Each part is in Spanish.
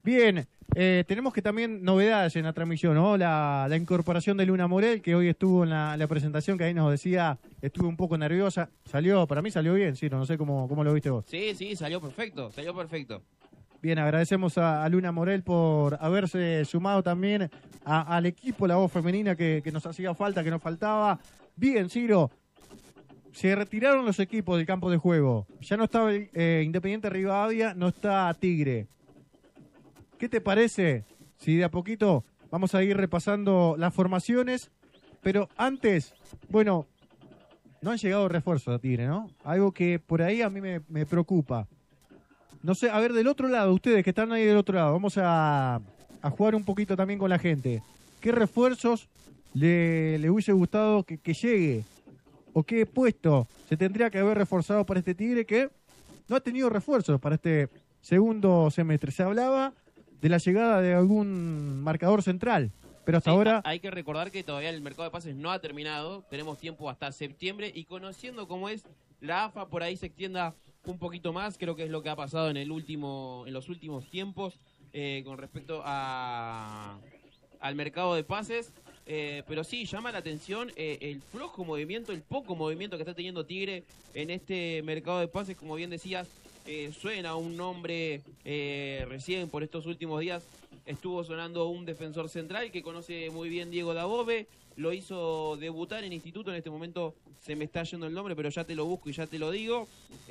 Bien, tenemos que también novedades en la transmisión, ¿no? La incorporación de Luna Morel, que hoy estuvo en la presentación, que ahí nos decía, estuvo un poco nerviosa. Para mí salió bien, Ciro, no sé cómo lo viste vos. Sí, salió perfecto. Bien, agradecemos a Luna Morel por haberse sumado también al equipo, la voz femenina que nos hacía falta, que nos faltaba. Bien, Ciro, se retiraron los equipos del campo de juego. Ya no estaba Independiente Rivadavia, no está Tigre. ¿Qué te parece si de a poquito vamos a ir repasando las formaciones? Pero antes, bueno, no han llegado refuerzos a Tigre, ¿no? Algo que por ahí a mí me preocupa. No sé, a ver, del otro lado, ustedes que están ahí del otro lado, vamos a jugar un poquito también con la gente. ¿Qué refuerzos le hubiese gustado que llegue? ¿O qué puesto se tendría que haber reforzado para este Tigre que no ha tenido refuerzos para este segundo semestre? Se hablaba de la llegada de algún marcador central, pero hasta ahora... Hay que recordar que todavía el mercado de pases no ha terminado, tenemos tiempo hasta septiembre y conociendo cómo es la AFA, por ahí se extienda un poquito más, creo que es lo que ha pasado en los últimos tiempos con respecto al mercado de pases. Pero sí, llama la atención el flojo movimiento, el poco movimiento que está teniendo Tigre en este mercado de pases. Como bien decías, suena un nombre recién por estos últimos días. Estuvo sonando un defensor central que conoce muy bien Diego Dabove. Lo hizo debutar en Instituto. En este momento se me está yendo el nombre, pero ya te lo busco y ya te lo digo.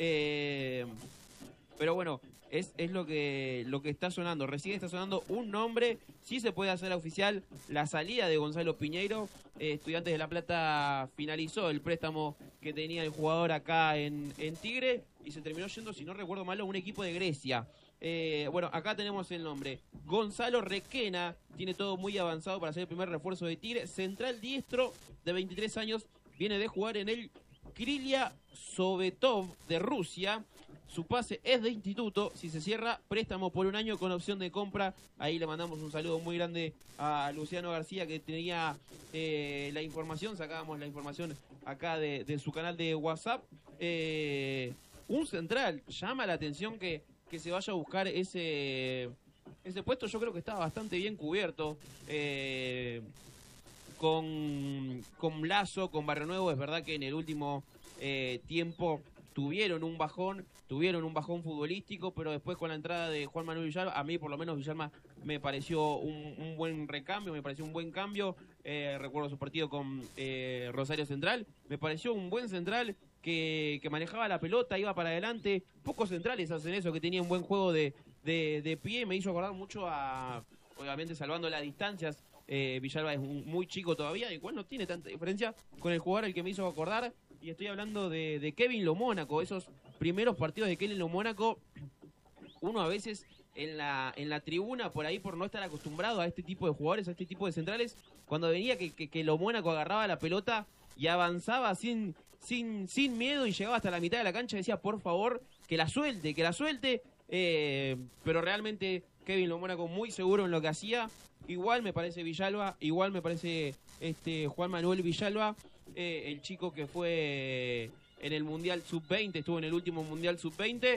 Pero bueno, es lo que está sonando. Recién está sonando un nombre. Sí se puede hacer oficial la salida de Gonzalo Piñeiro. Estudiantes de La Plata finalizó el préstamo que tenía el jugador acá en Tigre y se terminó yendo, si no recuerdo mal, a un equipo de Grecia. Bueno, acá tenemos el nombre. Gonzalo Requena, tiene todo muy avanzado para ser el primer refuerzo de Tigre. Central diestro de 23 años, viene de jugar en el Krylia Sovetov de Rusia. Su pase es de Instituto. Si se cierra, préstamo por un año con opción de compra. Ahí le mandamos un saludo muy grande a Luciano García, que tenía la información. Sacábamos la información acá de su canal de WhatsApp. Un central. Llama la atención que se vaya a buscar ese puesto. Yo creo que está bastante bien cubierto. Con Lazo, con Barrio Nuevo. Es verdad que en el último tiempo tuvieron un bajón futbolístico, pero después con la entrada de Juan Manuel Villalba, a mí por lo menos Villalba me pareció un buen recambio, me pareció un buen cambio. Recuerdo su partido con Rosario Central, me pareció un buen central que manejaba la pelota, iba para adelante. Pocos centrales hacen eso, que tenía un buen juego de pie. Me hizo acordar mucho obviamente salvando las distancias, Villalba es muy chico todavía, igual no tiene tanta diferencia con el jugador al que me hizo acordar. Y estoy hablando de Kevin Lo Mónaco, esos primeros partidos de Kevin Lo Mónaco. Uno a veces en la tribuna, por ahí, por no estar acostumbrado a este tipo de jugadores, a este tipo de centrales, cuando venía que Lo Mónaco agarraba la pelota y avanzaba sin miedo y llegaba hasta la mitad de la cancha, decía, por favor, que la suelte. Pero realmente Kevin Lo Mónaco muy seguro en lo que hacía. Igual me parece Villalba, igual me parece Juan Manuel Villalba, el chico que fue en el Mundial Sub-20, estuvo en el último Mundial Sub-20.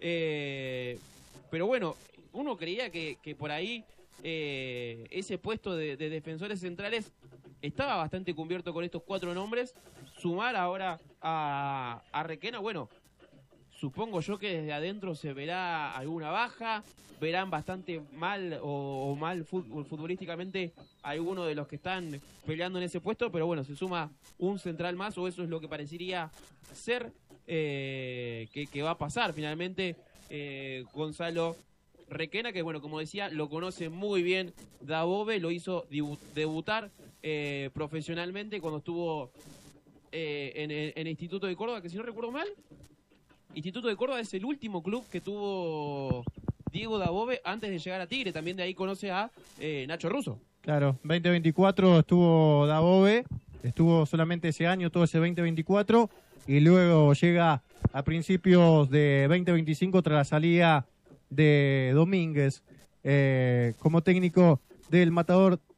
Pero bueno, uno creía que por ahí ese puesto de defensores centrales estaba bastante cubierto con estos 4 nombres. Sumar ahora a Requena, bueno, supongo yo que desde adentro se verá alguna baja, verán bastante mal o mal futbolísticamente a alguno de los que están peleando en ese puesto, pero bueno, se suma un central más, o eso es lo que parecería ser que va a pasar finalmente. Gonzalo Requena, que bueno, como decía, lo conoce muy bien Dabove, lo hizo debutar profesionalmente cuando estuvo en el Instituto de Córdoba, que si no recuerdo mal, Instituto de Córdoba es el último club que tuvo Diego Dabove antes de llegar a Tigre. También de ahí conoce a Nacho Russo. Claro, 2024 estuvo Dabove, estuvo solamente ese año, todo ese 2024, y luego llega a principios de 2025 tras la salida de Domínguez como técnico del Matador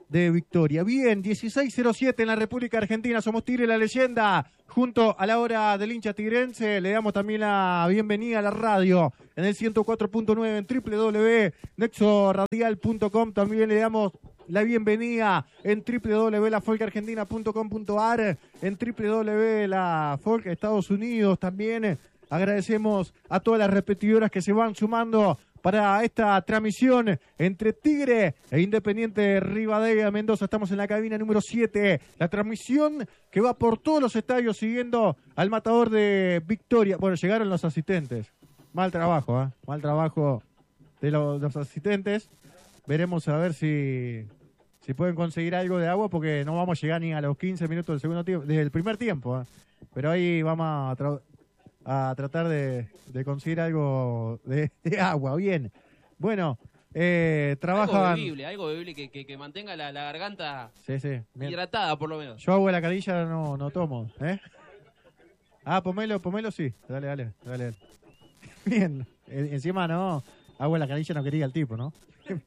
de Victoria. Bien, 16:07 en la República Argentina. Somos Tigre la Leyenda. Junto a la hora del hincha tigrense, le damos también la bienvenida a la radio en el 104.9 en www.nexoradial.com. También le damos la bienvenida en www.lafolkargentina.com.ar, en www.lafolk Estados Unidos. También agradecemos a todas las repetidoras que se van sumando para esta transmisión entre Tigre e Independiente Rivadavia Mendoza. Estamos en la cabina número 7, la transmisión que va por todos los estadios siguiendo al matador de Victoria. Bueno, llegaron los asistentes. Mal trabajo, mal trabajo de los asistentes. Veremos a ver si pueden conseguir algo de agua, porque no vamos a llegar ni a los 15 minutos del segundo tiempo, del primer tiempo. Pero ahí vamos a tratar de conseguir algo de agua. Bien, bueno, trabajan... Algo bebible que mantenga la garganta bien hidratada, por lo menos. Yo agua de la canilla no tomo, pomelo sí, dale. Bien, encima no, agua de la canilla no quería el tipo, ¿no?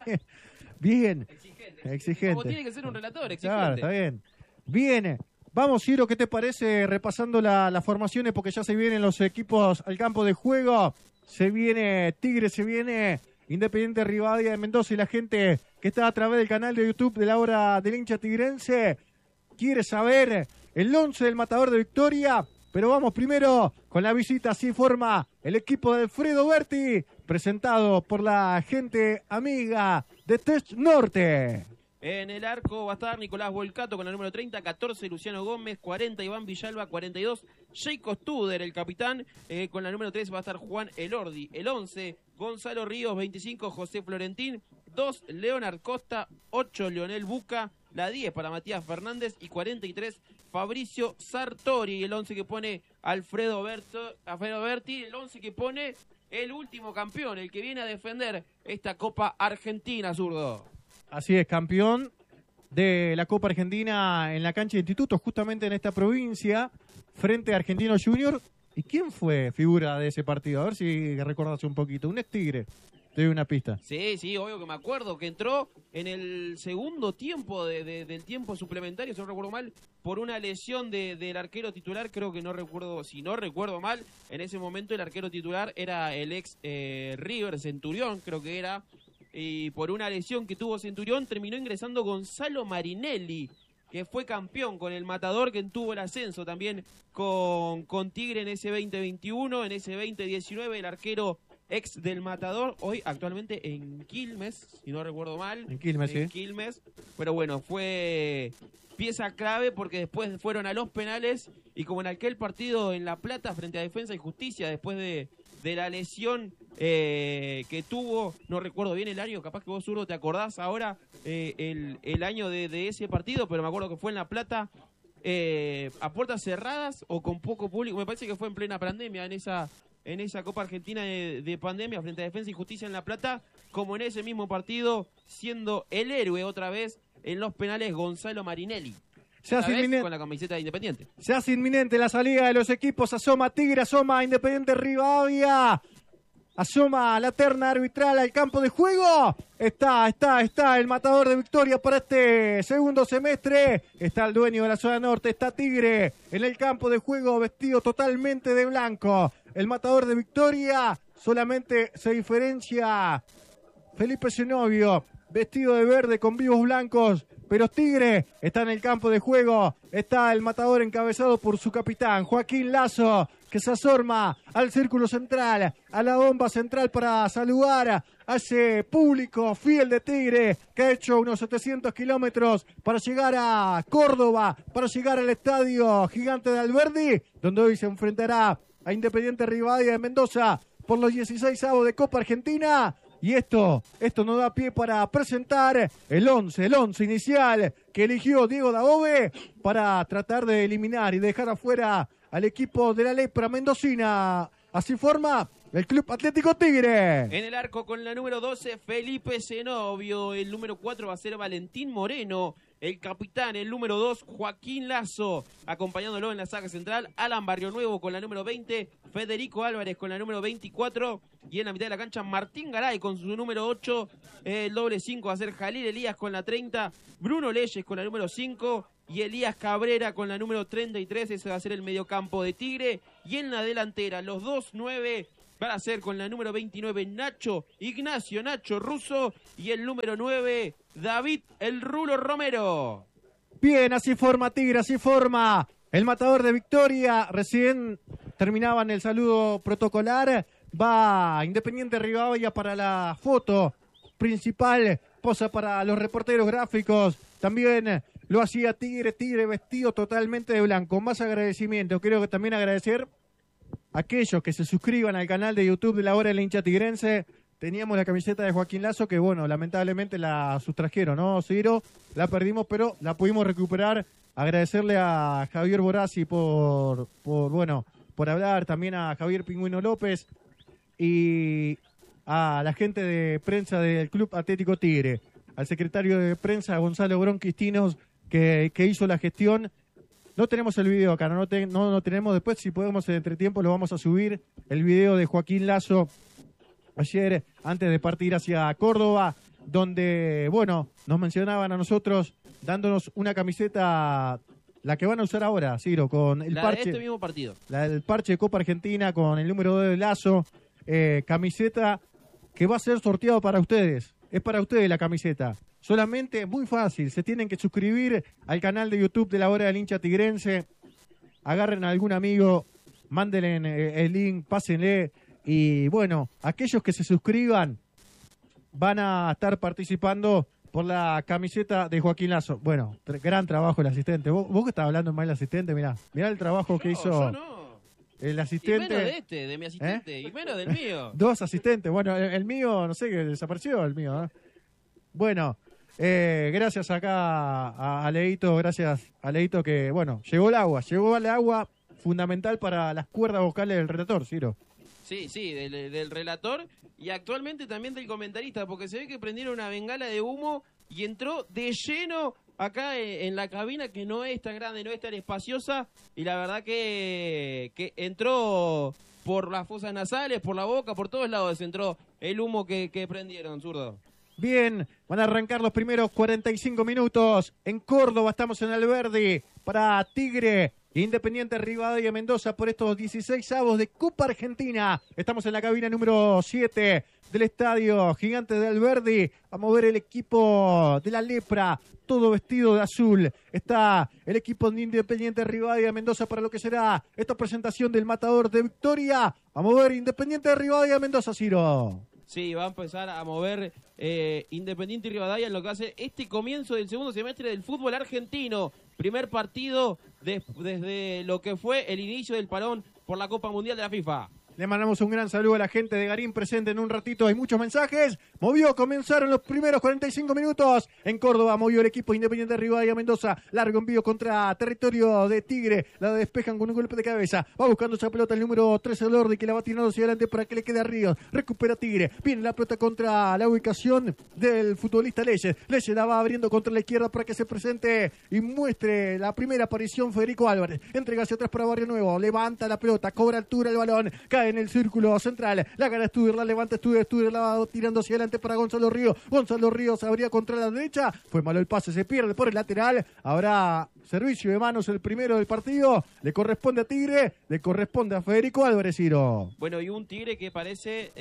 Bien, exigente. Como tiene que ser un relator, exigente. Claro, está bien. Bien. Vamos, Ciro, ¿qué te parece? Repasando las formaciones, porque ya se vienen los equipos al campo de juego. Se viene Tigre, se viene Independiente Rivadavia de Mendoza, y la gente que está a través del canal de YouTube de la hora del hincha tigrense quiere saber el 11 del matador de Victoria. Pero vamos primero con la visita. Así forma el equipo de Alfredo Berti, presentado por la gente amiga de Tech Norte. En el arco va a estar Nicolás Volcato con la número 30, 14 Luciano Gómez, 40 Iván Villalba, 42 Jacob Studer, el capitán, con la número 3 va a estar Juan Elordi, el 11 Gonzalo Ríos, 25 José Florentín, 2 Leonard Costa, 8 Leonel Buca, la 10 para Matías Fernández y 43 Fabricio Sartori, el 11 que pone Alfredo Berti, el 11 que pone el último campeón, el que viene a defender esta Copa Argentina, zurdo. Así es, campeón de la Copa Argentina en la cancha de Instituto, justamente en esta provincia, frente a Argentino Junior. ¿Y quién fue figura de ese partido? A ver si recordás un poquito. Un ex-Tigre. Te doy una pista. Sí, obvio que me acuerdo, que entró en el segundo tiempo del tiempo suplementario, si no recuerdo mal, por una lesión del arquero titular. Creo que no recuerdo mal, en ese momento el arquero titular era el ex River, Centurión, creo que era. Y por una lesión que tuvo Centurión terminó ingresando Gonzalo Marinelli, que fue campeón con el Matador, que tuvo el ascenso también con Tigre en ese 2021, en ese 2019, el arquero ex del Matador, hoy actualmente en Quilmes, si no recuerdo mal. En Quilmes, sí. Quilmes, pero bueno, fue pieza clave porque después fueron a los penales, y como en aquel partido en La Plata frente a Defensa y Justicia, después de la lesión que tuvo, no recuerdo bien el año, capaz que vos, zurdo, te acordás ahora el año de ese partido, pero me acuerdo que fue en La Plata, a puertas cerradas o con poco público. Me parece que fue en plena pandemia, en esa Copa Argentina de pandemia frente a Defensa y Justicia en La Plata, como en ese mismo partido, siendo el héroe otra vez en los penales Gonzalo Marinelli. Se hace inminente, con la camiseta de Independiente. Se hace inminente la salida de los equipos. Asoma Tigre, asoma Independiente Rivadavia. Asoma la terna arbitral al campo de juego. Está el matador de Victoria para este segundo semestre. Está el dueño de la zona norte. Está Tigre en el campo de juego, vestido totalmente de blanco. El matador de Victoria, solamente se diferencia Felipe Zenobio, vestido de verde con vivos blancos. Pero Tigre está en el campo de juego. Está el matador encabezado por su capitán, Joaquín Lazo, que se asoma al círculo central, a la bomba central, para saludar a ese público fiel de Tigre, que ha hecho unos 700 kilómetros para llegar a Córdoba, para llegar al estadio Gigante de Alberdi, donde hoy se enfrentará a Independiente Rivadavia de Mendoza por los 16avos de Copa Argentina. Y esto nos da pie para presentar el 11 inicial que eligió Diego Dabove para tratar de eliminar y dejar afuera al equipo de la Lepra mendocina. Así forma del Club Atlético Tigre. En el arco con la número 12, Felipe Zenobio. El número 4 va a ser Valentín Moreno. El capitán, el número 2, Joaquín Lazo. Acompañándolo en la saga central, Alan Barrionuevo con la número 20, Federico Álvarez con la número 24. Y en la mitad de la cancha, Martín Garay con su número 8. El doble 5 va a ser Jalil Elías con la 30. Bruno Leyes con la número 5. Y Elías Cabrera con la número 33. Ese va a ser el mediocampo de Tigre. Y en la delantera, los 2-9 van a ser con la número 29, Ignacio Nacho Russo. Y el número 9, David El Rulo Romero. Bien, así forma Tigre, así forma el matador de Victoria. Recién terminaban el saludo protocolar. Va Independiente Rivadavia para la foto principal. Posa para los reporteros gráficos. También lo hacía Tigre vestido totalmente de blanco. Más agradecimiento. Creo que también agradecer a aquellos que se suscriban al canal de YouTube de La Hora del Hincha Tigrense. Teníamos la camiseta de Joaquín Lazo, que bueno, lamentablemente la sustrajeron, ¿no, Ciro? La perdimos, pero la pudimos recuperar. Agradecerle a Javier Borazzi por hablar, también a Javier Pingüino López y a la gente de prensa del Club Atlético Tigre, al secretario de prensa Gonzalo Bronquistinos, que hizo la gestión. No tenemos el video acá, no tenemos. Después, si podemos en entretiempo, lo vamos a subir, el video de Joaquín Lazo ayer, antes de partir hacia Córdoba, donde, bueno, nos mencionaban a nosotros, dándonos una camiseta, la que van a usar ahora, Ciro, con el parche. De este mismo partido. El parche de Copa Argentina con el número 2 de Lazo, camiseta que va a ser sorteado para ustedes. Es para ustedes la camiseta. Solamente, muy fácil, se tienen que suscribir al canal de YouTube de La Hora del Hincha Tigrense. Agarren a algún amigo, mándenle el link, pásenle. Y bueno, aquellos que se suscriban van a estar participando por la camiseta de Joaquín Lazo. Bueno, gran trabajo el asistente. Vos que estás hablando mal del asistente, mirá el trabajo que hizo yo no. El asistente. Y menos de mi asistente, y menos del mío. 2 asistentes. Bueno, el mío, no sé, que desapareció el mío. Bueno, gracias acá a Leito, gracias a Leito que, bueno, llegó el agua fundamental para las cuerdas vocales del relator, Ciro. Sí, del relator y actualmente también del comentarista, porque se ve que prendieron una bengala de humo y entró de lleno acá en la cabina, que no es tan grande, no es tan espaciosa, y la verdad que entró por las fosas nasales, por la boca, por todos lados entró el humo que prendieron, zurdo. Bien, van a arrancar los primeros 45 minutos. En Córdoba estamos en Alberdi para Tigre Independiente Rivadavia Mendoza por estos 16avos de Copa Argentina. Estamos en la cabina número 7 del estadio Gigante de Alberdi. Vamos a ver el equipo de la Lepra, todo vestido de azul. Está el equipo de Independiente Rivadavia Mendoza para lo que será esta presentación del matador de Victoria. Vamos a ver Independiente Rivadavia Mendoza, Ciro. Sí, va a empezar a mover Independiente Rivadavia en lo que hace este comienzo del segundo semestre del fútbol argentino. Primer partido desde lo que fue el inicio del parón por la Copa Mundial de la FIFA. Le mandamos un gran saludo a la gente de Garín presente en un ratito. Hay muchos mensajes. Comenzaron los primeros 45 minutos. En Córdoba movió el equipo Independiente Rivadavia Mendoza. Largo envío contra territorio de Tigre. La despejan con un golpe de cabeza. Va buscando esa pelota el número 13 de Lordi, que la va tirando hacia adelante para que le quede a Ríos. Recupera Tigre. Viene la pelota contra la ubicación del futbolista Leyes. Leyes la va abriendo contra la izquierda para que se presente y muestre la primera aparición Federico Álvarez. Entrega hacia atrás para Barrio Nuevo. Levanta la pelota. Cobra altura el balón. Cae en el círculo central, la gana Studer, la levanta Studer, la va tirando hacia adelante para Gonzalo Ríos, abría contra la derecha, fue malo el pase, se pierde por el lateral, habrá servicio de manos el primero del partido, le corresponde a Tigre, le corresponde a Federico Álvarez, Ciro. Bueno, y un Tigre que parece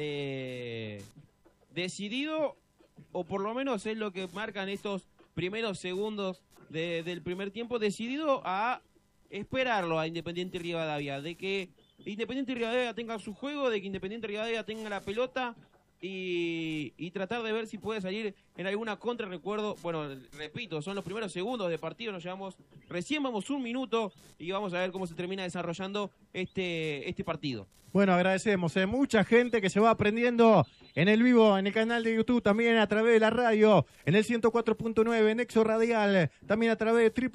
decidido, o por lo menos es lo que marcan estos primeros segundos del primer tiempo, decidido a esperarlo a Independiente Rivadavia, de que Independiente Rivadavia tenga su juego, de que Independiente Rivadavia tenga la pelota y tratar de ver si puede salir en alguna contra, recuerdo, bueno, repito, son los primeros segundos de partido, recién vamos un minuto y vamos a ver cómo se termina desarrollando este partido. Bueno, agradecemos, mucha gente que se va aprendiendo en el vivo, en el canal de YouTube, también a través de la radio, en el 104.9, Nexo Radial, también a través de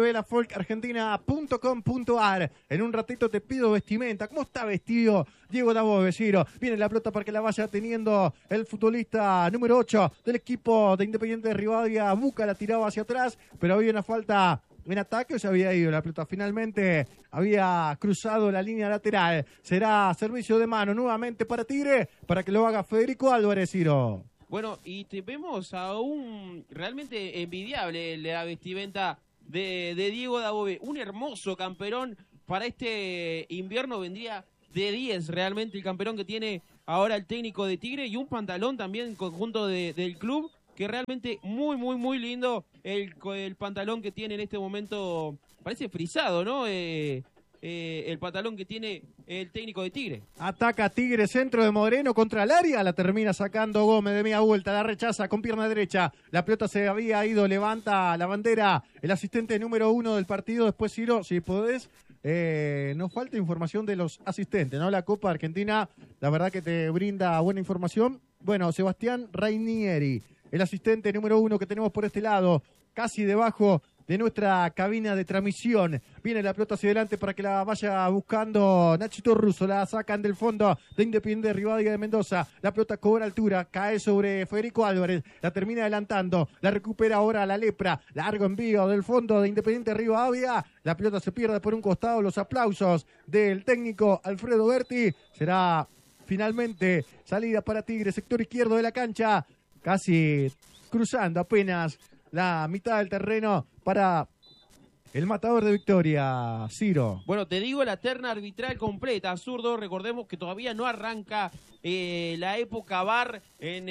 www.lafolkargentina.com.ar. En un ratito te pido vestimenta. ¿Cómo está vestido Diego Dabove, Ciro? Viene la pelota para que la vaya teniendo el futbolista número 8 del equipo de Independiente de Rivadavia. Buca la tiraba hacia atrás, pero había una falta en ataque o se había ido la pelota. Finalmente había cruzado la línea lateral. Será servicio de mano nuevamente para Tigre, para que lo haga Federico Álvarez, Ciro. Bueno, y te vemos aún realmente envidiable la vestimenta de Diego Dabove. Un hermoso camperón para este invierno, vendría de 10 realmente el camperón que tiene ahora el técnico de Tigre, y un pantalón también en conjunto del club, que realmente muy lindo el pantalón que tiene en este momento. Parece frisado, ¿no? El pantalón que tiene el técnico de Tigre. Ataca Tigre, centro de Moreno contra el área, la termina sacando Gómez de media vuelta, la rechaza con pierna derecha, la pelota se había ido, levanta la bandera el asistente número 1 del partido. Después, Ciro, si podés, nos falta información de los asistentes, ¿no? La Copa Argentina, la verdad que te brinda buena información. Bueno, Sebastián Rainieri, el asistente número 1 que tenemos por este lado, casi debajo de nuestra cabina de transmisión. Viene la pelota hacia adelante para que la vaya buscando Nachito Russo. La sacan del fondo de Independiente de Rivadavia de Mendoza. La pelota cobra altura, cae sobre Federico Álvarez. La termina adelantando. La recupera ahora la Lepra. Largo envío del fondo de Independiente de Rivadavia. La pelota se pierde por un costado. Los aplausos del técnico Alfredo Berti. Será finalmente salida para Tigre, sector izquierdo de la cancha. Casi cruzando apenas la mitad del terreno para el matador de Victoria, Ciro. Bueno, te digo la terna arbitral completa, zurdo. Recordemos que todavía no arranca la época VAR en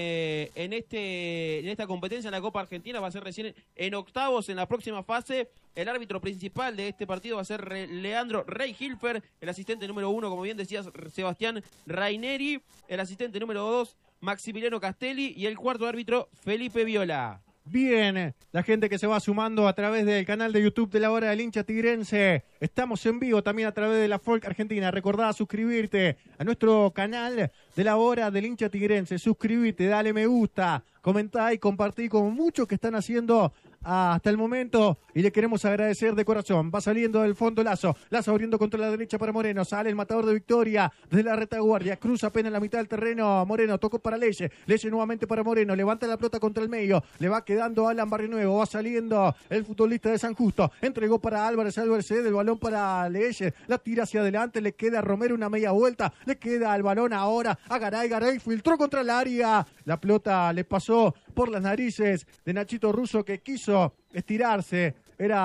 esta competencia en la Copa Argentina. Va a ser recién en octavos, en la próxima fase. El árbitro principal de este partido va a ser Leandro Rey-Hilfer. El asistente número 1, como bien decías, Sebastián Rainieri. El asistente número 2, Maximiliano Castelli. Y el cuarto árbitro, Felipe Viola. Bien, la gente que se va sumando a través del canal de YouTube de la Hora del Hincha Tigrense. Estamos en vivo también a través de la Folk Argentina. Recordá suscribirte a nuestro canal de la Hora del Hincha Tigrense. Suscribirte, dale me gusta, comentá y compartí con muchos que están haciendo hasta el momento, y le queremos agradecer de corazón. Va saliendo del fondo Lazo abriendo contra la derecha para Moreno, sale el matador de Victoria desde la retaguardia, cruza apenas la mitad del terreno Moreno, tocó para Leye nuevamente para Moreno, levanta la pelota contra el medio, le va quedando Alan Barrionuevo, va saliendo el futbolista de San Justo, entregó para Álvarez cede el balón para Leye, la tira hacia adelante, le queda a Romero una media vuelta, le queda el balón ahora a Garay filtró contra el área, la pelota le pasó por las narices de Nachito Russo, que quiso estirarse.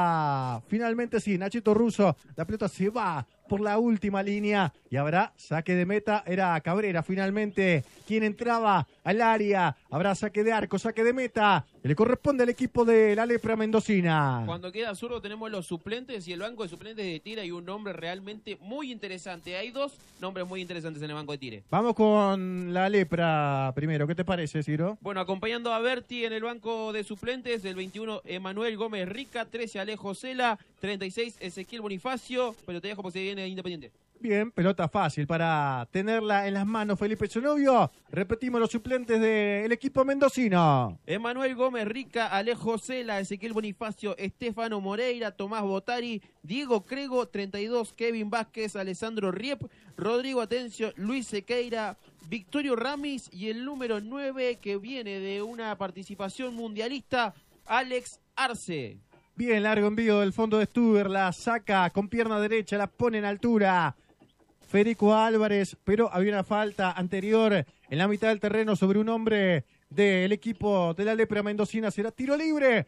Era finalmente sí, Nachito Russo, la pelota se va por la última línea y habrá saque de meta. Era Cabrera finalmente quien entraba al área. Habrá saque de arco, saque de meta, que le corresponde al equipo de la Lepra mendocina. Cuando queda zurdo tenemos los suplentes y el banco de suplentes de Tigre. Hay un nombre realmente muy interesante. Hay dos nombres muy interesantes en el banco de Tigre. Vamos con la Lepra primero. ¿Qué te parece, Ciro? Bueno, acompañando a Berti en el banco de suplentes, el 21 Emanuel Gómez Rica, 13 Alejo Cela, 36 Ezequiel Bonifacio, pero te dejo porque se viene Independiente. Bien, pelota fácil para tenerla en las manos Felipe Sonovio. Repetimos los suplentes del equipo mendocino. Emanuel Gómez Rica, Alejo Cela, Ezequiel Bonifacio, Estefano Moreira, Tomás Botari, Diego Crego, 32 Kevin Vázquez, Alessandro Riep, Rodrigo Atencio, Luis Sequeira, Victorio Ramis y el número 9 que viene de una participación mundialista, Alex Arce. Bien, largo envío del fondo de Stuber, la saca con pierna derecha, la pone en altura Federico Álvarez, pero había una falta anterior en la mitad del terreno sobre un hombre del equipo de la Lepra mendocina. Será tiro libre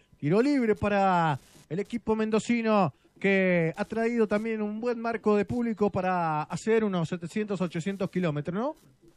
para el equipo mendocino, que ha traído también un buen marco de público para hacer unos 700, 800 kilómetros, ¿no?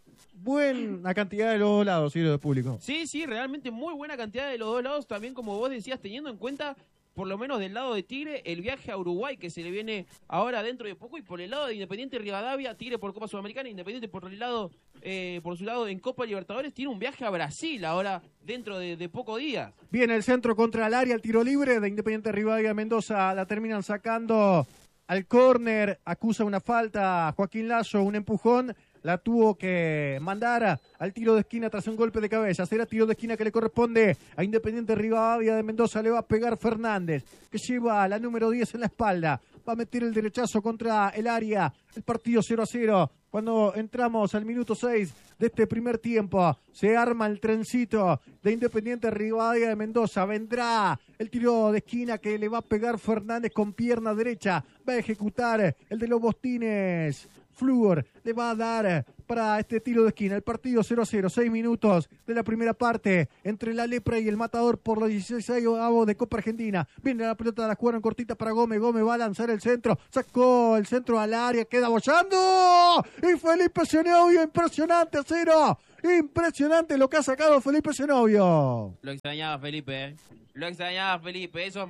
Buena cantidad de los dos lados, de público. Sí, realmente muy buena cantidad de los dos lados, también como vos decías, teniendo en cuenta por lo menos del lado de Tigre, el viaje a Uruguay que se le viene ahora dentro de poco, y por el lado de Independiente Rivadavia, Tigre por Copa Sudamericana, Independiente por el lado, por su lado en Copa Libertadores, tiene un viaje a Brasil ahora dentro de pocos días. Viene el centro contra el área, el tiro libre de Independiente Rivadavia Mendoza, la terminan sacando al córner, acusa una falta Joaquín Lazo, un empujón, la tuvo que mandar al tiro de esquina tras un golpe de cabeza. Será tiro de esquina que le corresponde a Independiente Rivadavia de Mendoza. Le va a pegar Fernández, que lleva la número 10 en la espalda. Va a meter el derechazo contra el área. El partido 0-0. Cuando entramos al minuto 6 de este primer tiempo, se arma el trencito de Independiente Rivadavia de Mendoza. Vendrá el tiro de esquina que le va a pegar Fernández con pierna derecha. Va a ejecutar el de los Bostines. Fluor le va a dar para este tiro de esquina. El partido 0-0, 6 minutos de la primera parte entre la Lepra y el Matador por los 16avos de Copa Argentina. Viene la pelota, la jugaron cortita para Gómez. Gómez va a lanzar el centro. Sacó el centro al área, queda bollando. Y Felipe Zenobio, impresionante, cero. Impresionante lo que ha sacado Felipe Zenobio. Lo extrañaba Felipe, ¿eh? Lo extrañaba Felipe. Esos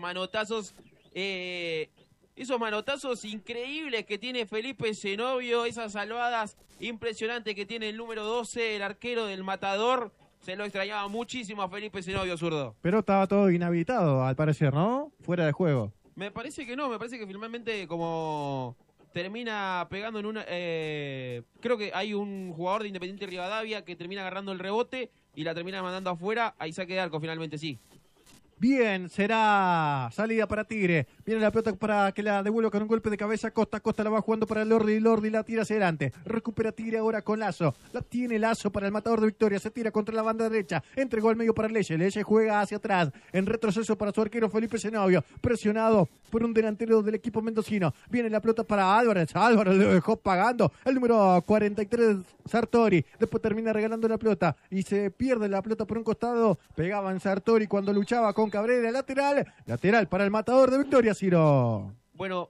manotazos increíbles que tiene Felipe Zenobio, esas salvadas impresionantes que tiene el número 12, el arquero del Matador. Se lo extrañaba muchísimo a Felipe Zenobio, zurdo. Pero estaba todo inhabilitado, al parecer, ¿no? Fuera de juego. Me parece que no, me parece que finalmente como termina pegando en una... creo que hay un jugador de Independiente Rivadavia que termina agarrando el rebote y la termina mandando afuera. Ahí saque de arco finalmente, sí. Bien, será salida para Tigre. Viene la pelota para que la devuelva con un golpe de cabeza. Costa la va jugando para Lordi. Lordi la tira hacia adelante. Recupera Tigre ahora con Lazo. La tiene Lazo para el Matador de Victoria. Se tira contra la banda derecha. Entregó al medio para Leyes. Leyes juega hacia atrás. En retroceso para su arquero Felipe Zenobio. Presionado por un delantero del equipo mendocino. Viene la pelota para Álvarez. Álvarez lo dejó pagando. El número 43, Sartori. Después termina regalando la pelota. Y se pierde la pelota por un costado. Pegaba en Sartori cuando luchaba con Cabrera, lateral para el Matador de Victoria, Ciro. Bueno,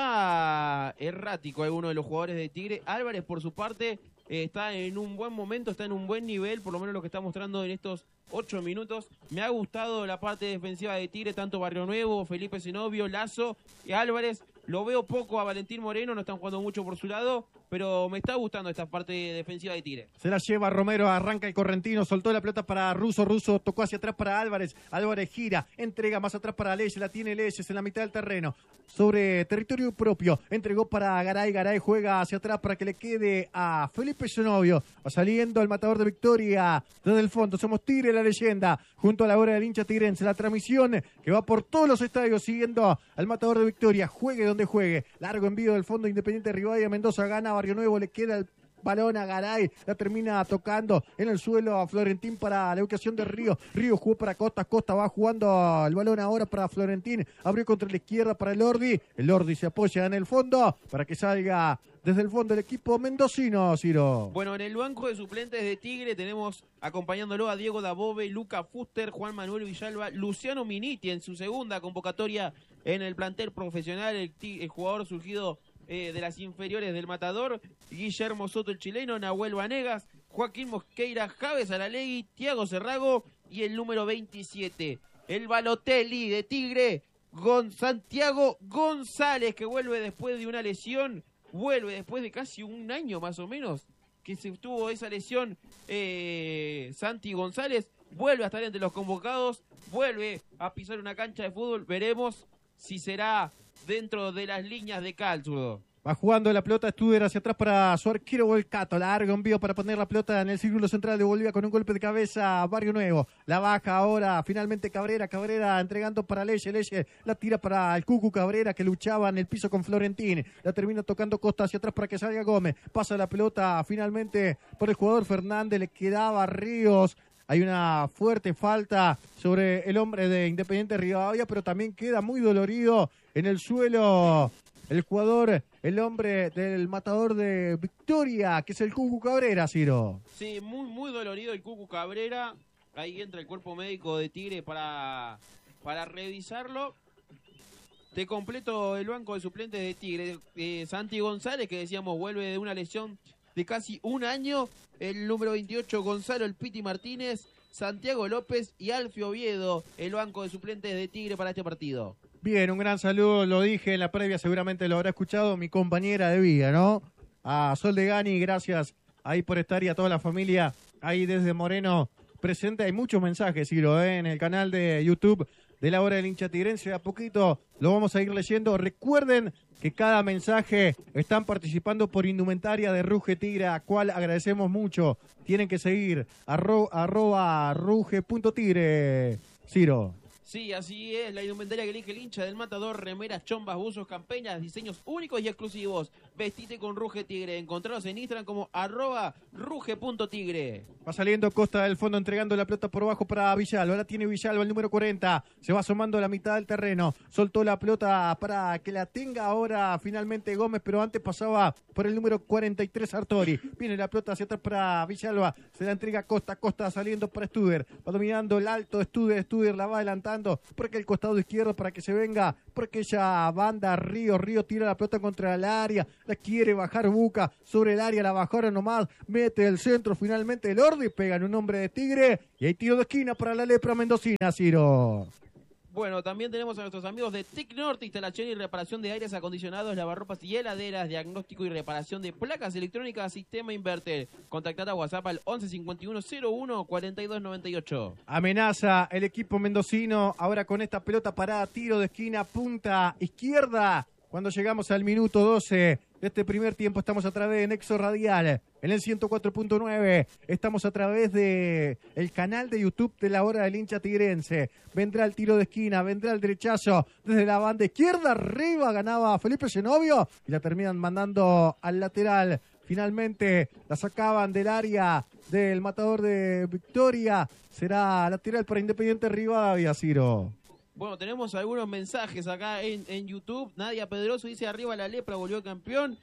está errático alguno de los jugadores de Tigre. Álvarez, por su parte, está en un buen momento, está en un buen nivel, por lo menos lo que está mostrando en estos 8 minutos. Me ha gustado la parte defensiva de Tigre, tanto Barrio Nuevo, Felipe Zenobio, Lazo y Álvarez. Lo veo poco a Valentín Moreno, no están jugando mucho por su lado, pero me está gustando esta parte defensiva de Tigre. Se la lleva Romero, arranca el correntino, soltó la pelota para Russo, Russo tocó hacia atrás para Álvarez, Álvarez gira, entrega más atrás para Leyes, la tiene Leyes en la mitad del terreno, sobre territorio propio, entregó para Garay, Garay juega hacia atrás para que le quede a Felipe Zenobio, va saliendo el Matador de Victoria desde el fondo. Somos Tigre, la leyenda, junto a la hora del hincha tigrense, la transmisión que va por todos los estadios siguiendo al Matador de Victoria, juegue donde juegue, largo envío del fondo Independiente Rivadavia Mendoza, gana Barrio Nuevo, le queda el balón a Garay, la termina tocando en el suelo a Florentín para la ubicación de Río. Río jugó para Costa, Costa va jugando el balón ahora para Florentín, abrió contra la izquierda para el Lordi se apoya en el fondo para que salga desde el fondo el equipo mendocino, Ciro. Bueno, en el banco de suplentes de Tigre tenemos acompañándolo a Diego Dabove, Luca Fuster, Juan Manuel Villalba, Luciano Miniti en su segunda convocatoria en el plantel profesional, el jugador surgido de las inferiores del Matador, Guillermo Soto el chileno, Nahuel Vanegas, Joaquín Mosqueira, Javes Aralegui, Thiago Cerrago y el número 27, el Balotelli de Tigre, Santiago González, que vuelve después de una lesión, vuelve después de casi un año más o menos que se tuvo esa lesión. Santi González vuelve a estar entre los convocados, vuelve a pisar una cancha de fútbol, veremos si será dentro de las líneas de cal, zurdo. Va jugando la pelota Studer hacia atrás para su arquero Volcato. Largo envío para poner la pelota en el círculo central de Bolivia con un golpe de cabeza a Barrio Nuevo. La baja ahora finalmente Cabrera. Cabrera entregando para Leyes. Leyes la tira para el Cucu Cabrera que luchaba en el piso con Florentín. La termina tocando Costa hacia atrás para que salga Gómez. Pasa la pelota finalmente por el jugador Fernández. Le quedaba Ríos. Hay una fuerte falta sobre el hombre de Independiente Rivadavia, pero también queda muy dolorido en el suelo el jugador, el hombre del Matador de Victoria, que es el Cucu Cabrera, Ciro. Sí, muy dolorido el Cucu Cabrera. Ahí entra el cuerpo médico de Tigre para revisarlo. Te completo el banco de suplentes de Tigre. Santi González, que decíamos vuelve de una lesión de casi un año. El número 28, Gonzalo El Piti Martínez. Santiago López y Alfio Oviedo, el banco de suplentes de Tigre para este partido. Bien, un gran saludo, lo dije en la previa, seguramente lo habrá escuchado mi compañera de vida, ¿no? A Sol de Gani, gracias ahí por estar y a toda la familia ahí desde Moreno presente. Hay muchos mensajes, Ciro, en el canal de YouTube de la hora del hincha tigrense. A poquito lo vamos a ir leyendo. Recuerden que cada mensaje están participando por indumentaria de Ruge Tigre, a cual agradecemos mucho. Tienen que seguir arroba ruge.tigre, Ciro. Sí, así es, la indumentaria que elige el hincha del Matador, remeras, chombas, buzos, campeñas, diseños únicos y exclusivos. Vestite con Ruge Tigre, encontraros en Instagram como @ruge.tigre. Va saliendo Costa del fondo entregando la pelota por abajo para Villalba. Ahora tiene Villalba el número 40. Se va asomando a la mitad del terreno. Soltó la pelota para que la tenga ahora finalmente Gómez, pero antes pasaba por el número 43 Sartori. Viene la pelota hacia atrás para Villalba. Se la entrega Costa. Costa saliendo para Studer. Va dominando el alto Studer. Studer la va adelantando porque el costado izquierdo para que se venga. Porque ella banda Río. Río tira la pelota contra el área. La quiere bajar Buca sobre el área. La bajaron nomás. Mete el centro finalmente el Ordi. Pegan un hombre de Tigre. Y hay tiro de esquina para la lepra mendocina, Ciro. Bueno, también tenemos a nuestros amigos de TIC Norte, instalación y reparación de aires acondicionados, lavarropas y heladeras, diagnóstico y reparación de placas electrónicas, sistema inverter. Contactar a WhatsApp al 11 51 01 42 98. Amenaza el equipo mendocino ahora con esta pelota parada, tiro de esquina, punta izquierda. Cuando llegamos al minuto 12 de este primer tiempo, estamos a través de Nexo Radial, en el 104.9. Estamos a través de el canal de YouTube de la hora del hincha tigrense. Vendrá el tiro de esquina, vendrá el derechazo desde la banda izquierda. Arriba ganaba Felipe Genovio y la terminan mandando al lateral. Finalmente la sacaban del área del Matador de Victoria. Será lateral para Independiente Rivadavia, Ciro. Bueno, tenemos algunos mensajes acá en YouTube. Nadia Pedroso dice, arriba la lepra, volvió campeón.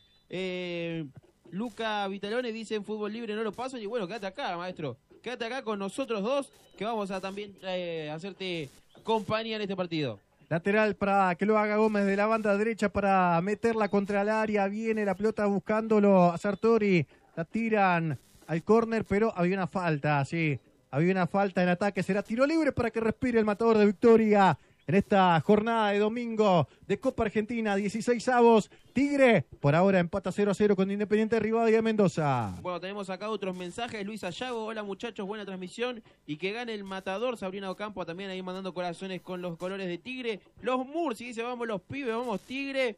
Luca Vitalone dice, en fútbol libre no lo paso. Y bueno, quédate acá, maestro. Quédate acá con nosotros dos, que vamos a también hacerte compañía en este partido. Lateral para que lo haga Gómez de la banda derecha para meterla contra el área. Viene la pelota buscándolo a Sartori. La tiran al córner, pero había una falta, sí. Había una falta en ataque, será tiro libre para que respire el Matador de Victoria en esta jornada de domingo de Copa Argentina, 16avos. Tigre, por ahora empata 0-0 con Independiente Rivadavia de Mendoza. Bueno, tenemos acá otros mensajes. Luis Ayago, hola muchachos, buena transmisión. Y que gane el Matador. Sabrina Ocampo también ahí mandando corazones con los colores de Tigre. Los Murci dice, vamos los pibes, vamos Tigre.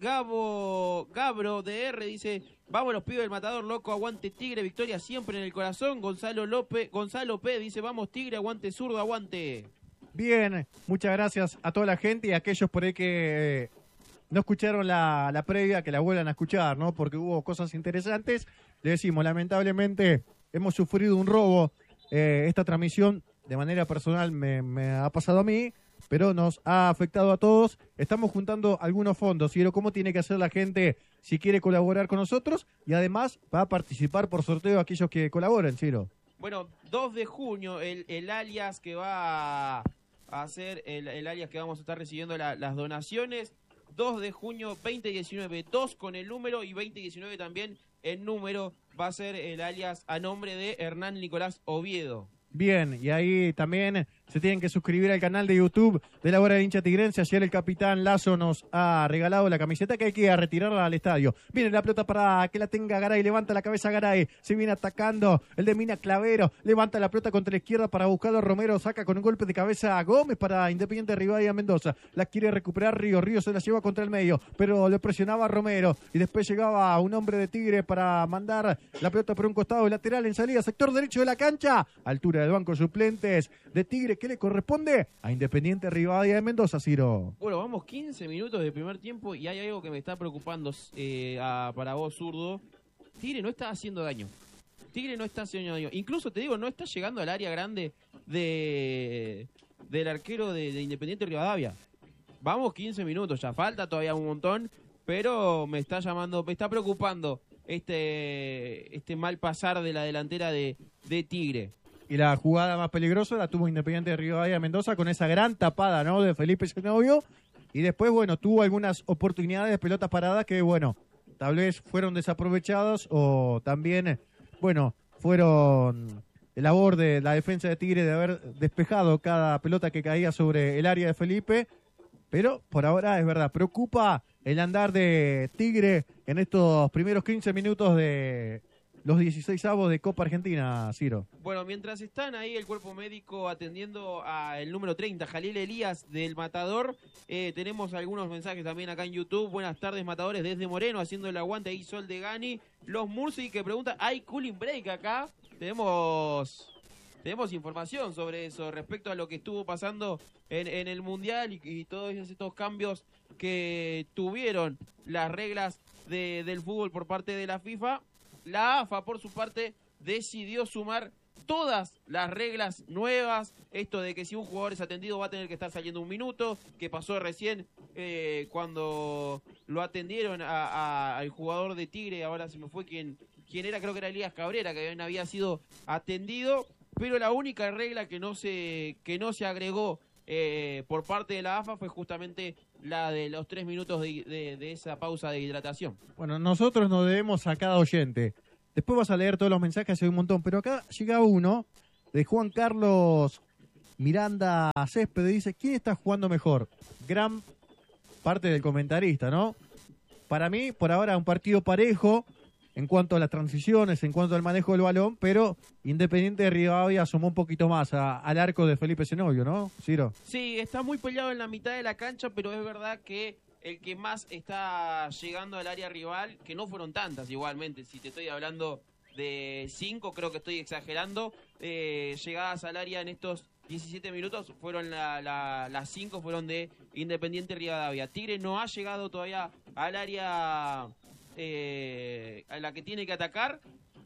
Gabro DR dice, vamos los pibes del Matador, loco, aguante Tigre, victoria siempre en el corazón. Gonzalo P dice, vamos Tigre, aguante zurdo, aguante. Bien, muchas gracias a toda la gente y a aquellos por ahí que no escucharon la previa, que la vuelvan a escuchar, ¿no? Porque hubo cosas interesantes. Le decimos, lamentablemente hemos sufrido un robo. Esta transmisión de manera personal me ha pasado a mí, pero nos ha afectado a todos. Estamos juntando algunos fondos. Ciro, ¿cómo tiene que hacer la gente si quiere colaborar con nosotros? Y además va a participar por sorteo aquellos que colaboren, Ciro. Bueno, 2 de junio, el alias que va a hacer, el alias que vamos a estar recibiendo las donaciones. 2 de junio 2019, 2 con el número y 2019 también el número. Va a ser el alias a nombre de Hernán Nicolás Oviedo. Bien, y ahí también se tienen que suscribir al canal de YouTube de la hora del hincha tigrense. Ayer el capitán Lazo nos ha regalado la camiseta que hay que ir a retirarla al estadio. Viene la pelota para que la tenga Garay, levanta la cabeza Garay, se viene atacando el de Mina Clavero, levanta la pelota contra la izquierda para buscarlo Romero, saca con un golpe de cabeza a Gómez para Independiente Rivadavia Mendoza. La quiere recuperar Río, Río se la lleva contra el medio, pero le presionaba a Romero y después llegaba un hombre de Tigre para mandar la pelota por un costado lateral en salida, sector derecho de la cancha, altura del banco suplentes de Tigre. ¿Qué le corresponde a Independiente Rivadavia de Mendoza, Ciro? Bueno, vamos 15 minutos de primer tiempo y hay algo que me está preocupando para vos, zurdo. Tigre no está haciendo daño. Tigre no está haciendo daño. Incluso, te digo, no está llegando al área grande del arquero de Independiente Rivadavia. Vamos 15 minutos, ya falta todavía un montón, pero me está preocupando este mal pasar de la delantera de Tigre. Y la jugada más peligrosa la tuvo Independiente de Rivadavia de Mendoza con esa gran tapada, ¿no?, de Felipe Genovio. Y después, bueno, tuvo algunas oportunidades de pelotas paradas que, bueno, tal vez fueron desaprovechadas o también, bueno, fueron labor de la defensa de Tigre de haber despejado cada pelota que caía sobre el área de Felipe, pero por ahora es verdad, preocupa el andar de Tigre en estos primeros 15 minutos de los 16avos de Copa Argentina, Ciro. Bueno, mientras están ahí el cuerpo médico atendiendo al número 30, Jalil Elías del Matador, tenemos algunos mensajes también acá en YouTube. Buenas tardes, Matadores, desde Moreno, haciendo el aguante ahí, Sol de Gani. Los Murci que pregunta, ¿hay cooling break acá? Tenemos información sobre eso, respecto a lo que estuvo pasando en el Mundial y todos estos cambios que tuvieron las reglas del fútbol por parte de la FIFA. La AFA, por su parte, decidió sumar todas las reglas nuevas. Esto de que si un jugador es atendido va a tener que estar saliendo un minuto, que pasó recién cuando lo atendieron al jugador de Tigre. Ahora se me fue quién era, creo que era Elías Cabrera, que había sido atendido. Pero la única regla que no se agregó por parte de la AFA fue justamente la de los 3 minutos de esa pausa de hidratación. Bueno, nosotros nos debemos a cada oyente. Después vas a leer todos los mensajes, hay un montón, pero acá llega uno de Juan Carlos Miranda Césped, dice, ¿quién está jugando mejor? Gran parte del comentarista, ¿no? Para mí, por ahora, un partido parejo en cuanto a las transiciones, en cuanto al manejo del balón, pero Independiente de Rivadavia asomó un poquito más al arco de Felipe Zenobio, ¿no, Ciro? Sí, está muy peleado en la mitad de la cancha, pero es verdad que el que más está llegando al área rival, que no fueron tantas igualmente, si te estoy hablando de 5, creo que estoy exagerando, llegadas al área en estos 17 minutos, fueron las 5 fueron de Independiente Rivadavia. Tigre no ha llegado todavía al área a la que tiene que atacar,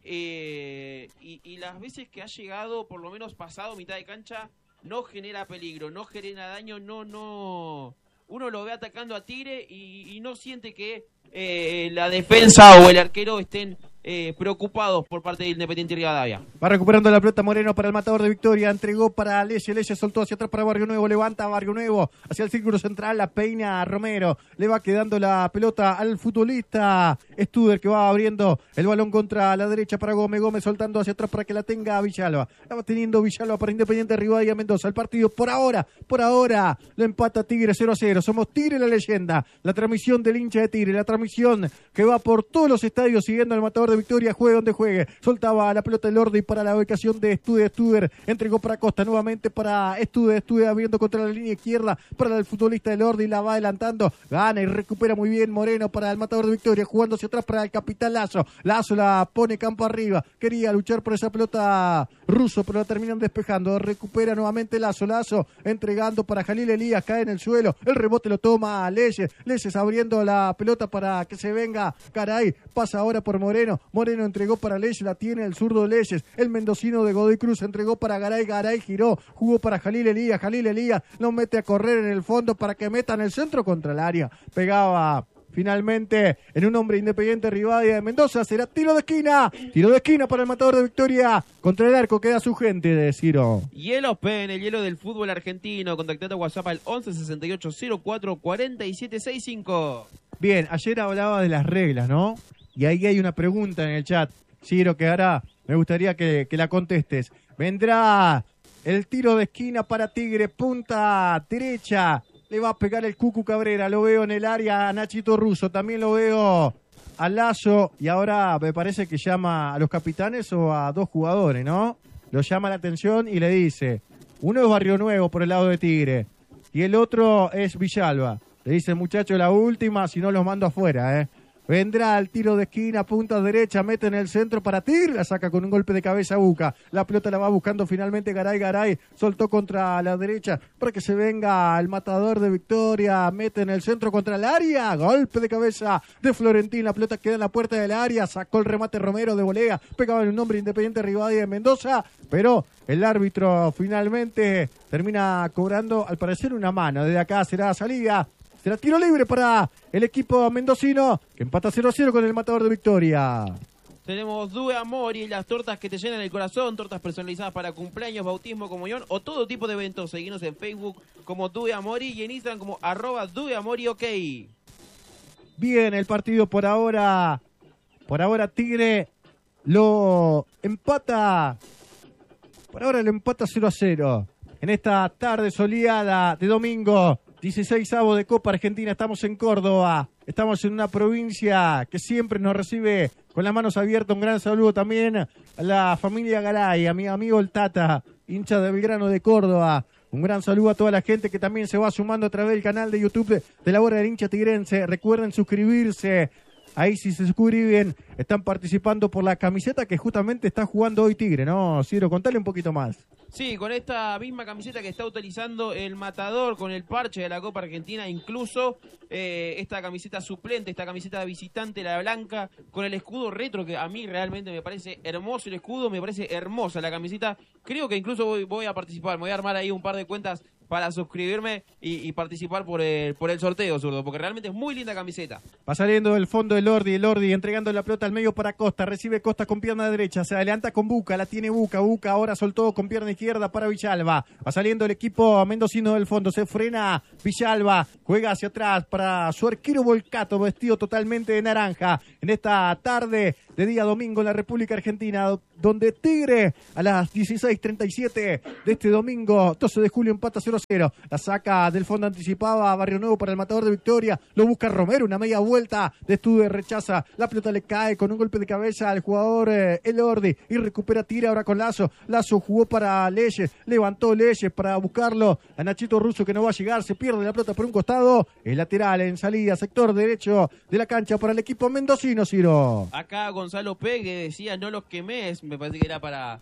y las veces que ha llegado, por lo menos pasado mitad de cancha, no genera peligro, no genera daño, no uno lo ve atacando a Tigre y no siente que la defensa o el arquero estén preocupados por parte de Independiente Rivadavia. Va recuperando la pelota Moreno para el Matador de Victoria, entregó para Leye, soltó hacia atrás para Barrio Nuevo, levanta Barrio Nuevo hacia el círculo central, la peina a Romero, le va quedando la pelota al futbolista Studer, que va abriendo el balón contra la derecha para Gómez soltando hacia atrás para que la tenga Villalba, la va teniendo Villalba para Independiente Rivadavia Mendoza. El partido por ahora lo empata Tigre 0-0, somos Tigre la leyenda, la transmisión del hincha de Tigre, la transmisión que va por todos los estadios siguiendo al Matador de Victoria, juegue donde juegue, soltaba la pelota el Ordi para la ubicación de Studer, entregó para Costa, nuevamente para Studer abriendo contra la línea izquierda para el futbolista del Ordi, la va adelantando, gana y recupera muy bien Moreno para el Matador de Victoria, jugando hacia atrás para el capitán Lazo la pone campo arriba, quería luchar por esa pelota Russo, pero la terminan despejando, recupera nuevamente Lazo entregando para Jalil Elías, cae en el suelo, el rebote lo toma Leyes abriendo la pelota para que se venga Garay, pasa ahora por Moreno entregó para Leyes, la tiene el zurdo Leyes, el mendocino de Godoy Cruz entregó para Garay giró, jugó para Jalil Elías, lo mete a correr en el fondo para que metan el centro contra el área, pegaba finalmente en un hombre Independiente Rivadavia de Mendoza, será tiro de esquina para el Matador de Victoria, contra el arco queda su gente de Ciro. Hielos en el hielo del fútbol argentino, contactate a WhatsApp al 11 68 04 47 65. Bien, ayer hablaba de las reglas, ¿no? Y ahí hay una pregunta en el chat, Ciro, que ahora me gustaría que la contestes. Vendrá el tiro de esquina para Tigre, punta derecha, le va a pegar el Cucu Cabrera, lo veo en el área a Nachito Russo, también lo veo a Lazo, y ahora me parece que llama a los capitanes o a 2 jugadores, ¿no? Lo llama la atención y le dice, uno es Barrio Nuevo por el lado de Tigre, y el otro es Villalba. Le dice, muchacho, la última, si no los mando afuera, ¿eh? Vendrá el tiro de esquina, punta derecha, mete en el centro para Tigre, la saca con un golpe de cabeza Buca. La pelota la va buscando finalmente Garay, soltó contra la derecha para que se venga el Matador de Victoria, mete en el centro contra el área, golpe de cabeza de Florentín, la pelota queda en la puerta del área, sacó el remate Romero de volea, pegaba en el nombre Independiente Rivadavia de Mendoza, pero el árbitro finalmente termina cobrando, al parecer, una mano. Desde acá será salida. Será tiro libre para el equipo mendocino, que empata 0-0 con el Matador de Victoria. Tenemos Due Amori, las tortas que te llenan el corazón, tortas personalizadas para cumpleaños, bautismo, comunión o todo tipo de eventos. Seguinos en Facebook como Due Amori y en Instagram como @DueAmoriOK. Bien, el partido por ahora Tigre lo empata Por ahora el empate 0-0. En esta tarde soleada de domingo, 16avo de Copa Argentina, estamos en Córdoba. Estamos en una provincia que siempre nos recibe con las manos abiertas. Un gran saludo también a la familia Garay, a mi amigo el Tata, hincha de Belgrano de Córdoba. Un gran saludo a toda la gente que también se va sumando a través del canal de YouTube de la Hora del Hincha Tigrense. Recuerden suscribirse. Ahí si se suscriben, están participando por la camiseta que justamente está jugando hoy Tigre, ¿no? Ciro, contale un poquito más. Sí, con esta misma camiseta que está utilizando el Matador, con el parche de la Copa Argentina, incluso esta camiseta suplente, esta camiseta visitante, la blanca, con el escudo retro, que a mí realmente me parece hermoso el escudo, me parece hermosa la camiseta. Creo que incluso voy a participar, me voy a armar ahí un par de cuentas para suscribirme y participar por el sorteo, zurdo, porque realmente es muy linda camiseta. Va saliendo del fondo el Lordi entregando la pelota al medio para Costa, recibe Costa con pierna derecha, se adelanta con Buca, la tiene Buca ahora soltó con pierna izquierda para Villalba, va saliendo el equipo mendocino del fondo, se frena Villalba, juega hacia atrás para su arquero Volcato, vestido totalmente de naranja, en esta tarde de día domingo en la República Argentina, donde Tigre a las 16:37 de este domingo, 12 de julio, empata 0-0. La saca del fondo anticipaba Barrio Nuevo para el Matador de Victoria. Lo busca Romero, una media vuelta de Estude, rechaza. La pelota le cae con un golpe de cabeza al jugador Elordi y recupera Tigre ahora con Lazo. Lazo jugó para Leyes, levantó Leyes para buscarlo a Nachito Russo que no va a llegar. Se pierde la pelota por un costado. El lateral en salida, sector derecho de la cancha para el equipo mendocino, Ciro. Acá Gonzalo P. que decía no los quemes, me parece que era para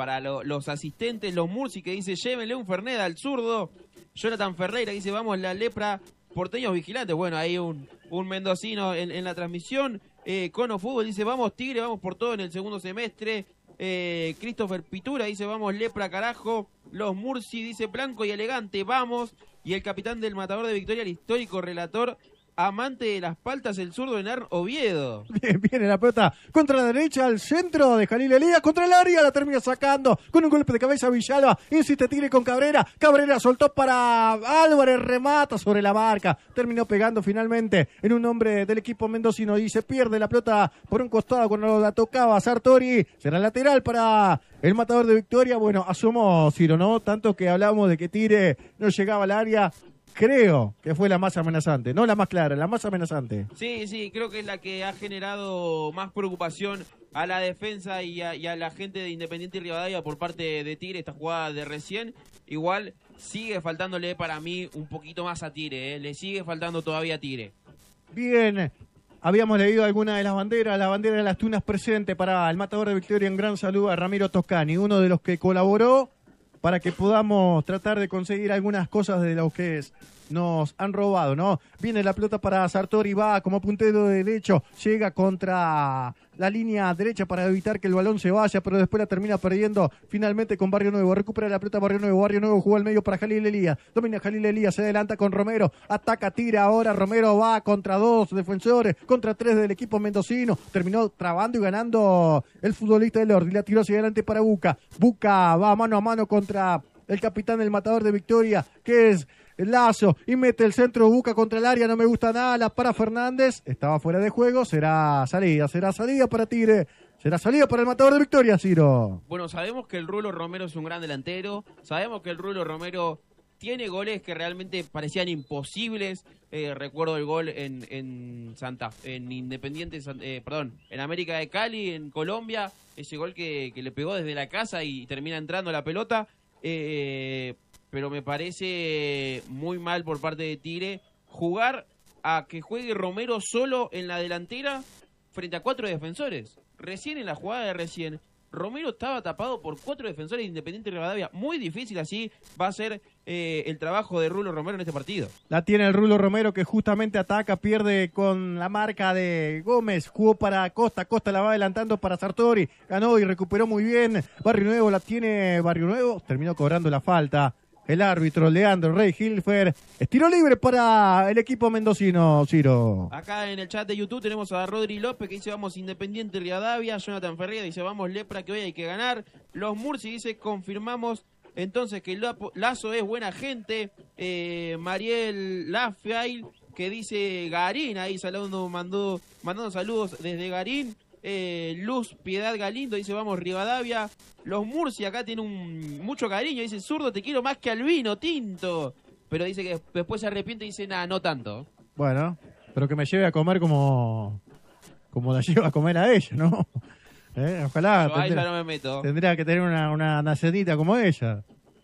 los asistentes, los Murci, que dice llévenle un Fernet al zurdo. Jonathan Ferreira dice vamos la lepra, porteños vigilantes. Bueno, hay un mendocino en la transmisión. Cono Fútbol dice vamos Tigre, vamos por todo en el segundo semestre. Christopher Pitura dice vamos lepra carajo. Los Murci dice blanco y elegante, vamos. Y el capitán del Matador de Victoria, el histórico relator, amante de las paltas, el zurdo Hernán Oviedo. Bien, viene la pelota contra la derecha, al centro de Jalil Elías, contra el área, la termina sacando con un golpe de cabeza Villalba, insiste Tigre con Cabrera soltó para Álvarez, remata sobre la marca, terminó pegando finalmente en un hombre del equipo mendocino y se pierde la pelota por un costado cuando la tocaba Sartori, será lateral para el Matador de Victoria. Bueno, asomó Ciro, ¿no? Tanto que hablamos de que Tigre no llegaba al área. Creo que fue la más amenazante, no la más clara, la más amenazante. Sí, creo que es la que ha generado más preocupación a la defensa y a la gente de Independiente y Rivadavia por parte de Tigre, esta jugada de recién. Igual sigue faltándole para mí un poquito más a Tigre, le sigue faltando todavía a Tigre. Bien, habíamos leído alguna de las banderas, la bandera de las Tunas presente para el Matador de Victoria. Un gran saludo a Ramiro Toscani, uno de los que colaboró para que podamos tratar de conseguir algunas cosas de los que nos han robado, ¿no? Viene la pelota para Sartori, va como puntero derecho, llega contra la línea derecha para evitar que el balón se vaya, pero después la termina perdiendo finalmente con Barrio Nuevo. Recupera la pelota Barrio Nuevo jugó al medio para Jalil Elías, domina Jalil Elías, se adelanta con Romero, ataca, tira ahora, Romero va contra dos defensores, contra tres del equipo mendocino, terminó trabando y ganando el futbolista del Ordi, la tiró hacia adelante para Buca va mano a mano contra el capitán del Matador de Victoria, que es Lazo, y mete el centro Buca contra el área, no me gusta nada, la para Fernández, estaba fuera de juego, será salida para Tigre, será salida para el Matador de Victoria, Ciro. Bueno, sabemos que el Rulo Romero es un gran delantero, sabemos que el Rulo Romero tiene goles que realmente parecían imposibles. Recuerdo el gol en Independiente, en América de Cali, en Colombia, ese gol que le pegó desde la casa y termina entrando la pelota. Pero me parece muy mal por parte de Tigre jugar a que juegue Romero solo en la delantera frente a 4 defensores. Recién en la jugada de recién, Romero estaba tapado por 4 defensores de Independiente Rivadavia. Muy difícil así va a ser el trabajo de Rulo Romero en este partido. La tiene el Rulo Romero que justamente ataca, pierde con la marca de Gómez, jugó para Costa la va adelantando para Sartori, ganó y recuperó muy bien. Barrio Nuevo la tiene Barrio Nuevo, terminó cobrando la falta. El árbitro Leandro Rey Hilfer, tiro libre para el equipo mendocino, Ciro. Acá en el chat de YouTube tenemos a Rodri López que dice vamos Independiente Rivadavia, Jonathan Ferreira dice vamos Lepra que hoy hay que ganar, los Murci dice confirmamos entonces que Lazo es buena gente, Mariel Lafail que dice Garín, ahí mandando saludos desde Garín. Luz Piedad Galindo dice, vamos Rivadavia. Los Murcia acá tienen mucho cariño, dice, zurdo, te quiero más que al vino tinto. Pero dice que después se arrepiente y dice, nada, no tanto. Bueno, pero que me lleve a comer como la lleva a comer a ella, ¿no? Ojalá. Yo a ella no me meto. Tendría que tener una nacetita como ella.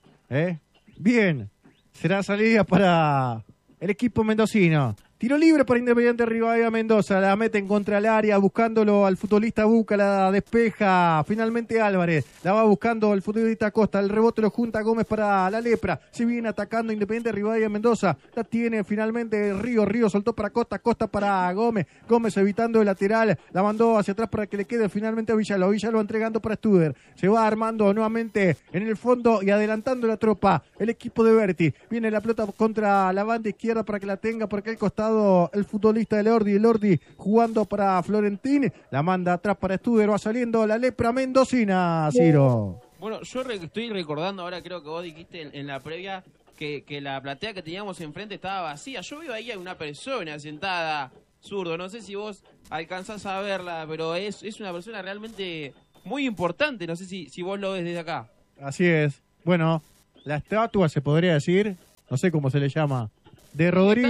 Bien, será salida para el equipo mendocino. Tiro libre para Independiente Rivadavia Mendoza, la meten contra el área, buscándolo al futbolista Buca, la despeja, finalmente Álvarez, la va buscando el futbolista Costa, el rebote lo junta Gómez para la Lepra, se viene atacando Independiente Rivadavia Mendoza, la tiene finalmente Río soltó para Costa para Gómez evitando el lateral, la mandó hacia atrás para que le quede finalmente a Villalba entregando para Studer, se va armando nuevamente en el fondo y adelantando la tropa, el equipo de Berti, viene la pelota contra la banda izquierda para que la tenga por aquel costado el futbolista de el Ordi jugando para Florentín, la manda atrás para Studer, va saliendo la Lepra mendocina, Ciro. Bueno, yo estoy recordando ahora, creo que vos dijiste en la previa que la platea que teníamos enfrente estaba vacía. Yo veo ahí a una persona sentada, zurdo, no sé si vos alcanzás a verla, pero es una persona realmente muy importante, no sé si vos lo ves desde acá. Así es. Bueno, la estatua se podría decir, no sé cómo se le llama, de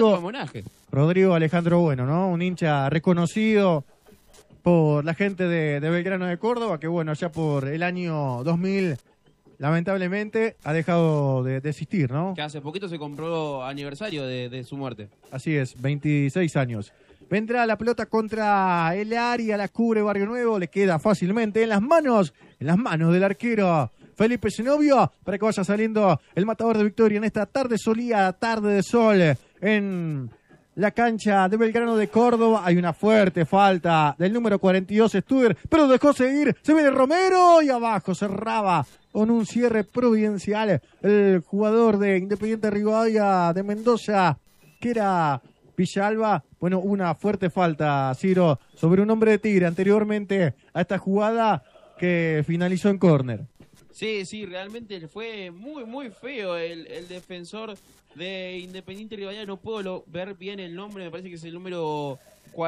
Rodrigo Alejandro Bueno, ¿no? Un hincha reconocido por la gente de Belgrano de Córdoba, que bueno, ya por el año 2000, lamentablemente, ha dejado de existir, ¿no? Que hace poquito se compró aniversario de su muerte. Así es, 26 años. Vendrá la pelota contra el área, la cubre Barrio Nuevo, le queda fácilmente en las manos del arquero Felipe Zenobio, para que vaya saliendo el matador de Victoria en esta tarde solía, tarde de sol, en la cancha de Belgrano de Córdoba. Hay una fuerte falta del número 42, Studer, pero dejó seguir, se viene Romero y abajo cerraba con un cierre providencial el jugador de Independiente Rivadavia de Mendoza, que era Villalba. Bueno, una fuerte falta, Ciro, sobre un hombre de Tigre anteriormente a esta jugada que finalizó en córner. Sí, realmente fue muy feo el defensor de Independiente Rivadavia. No puedo ver bien el nombre, me parece que es el número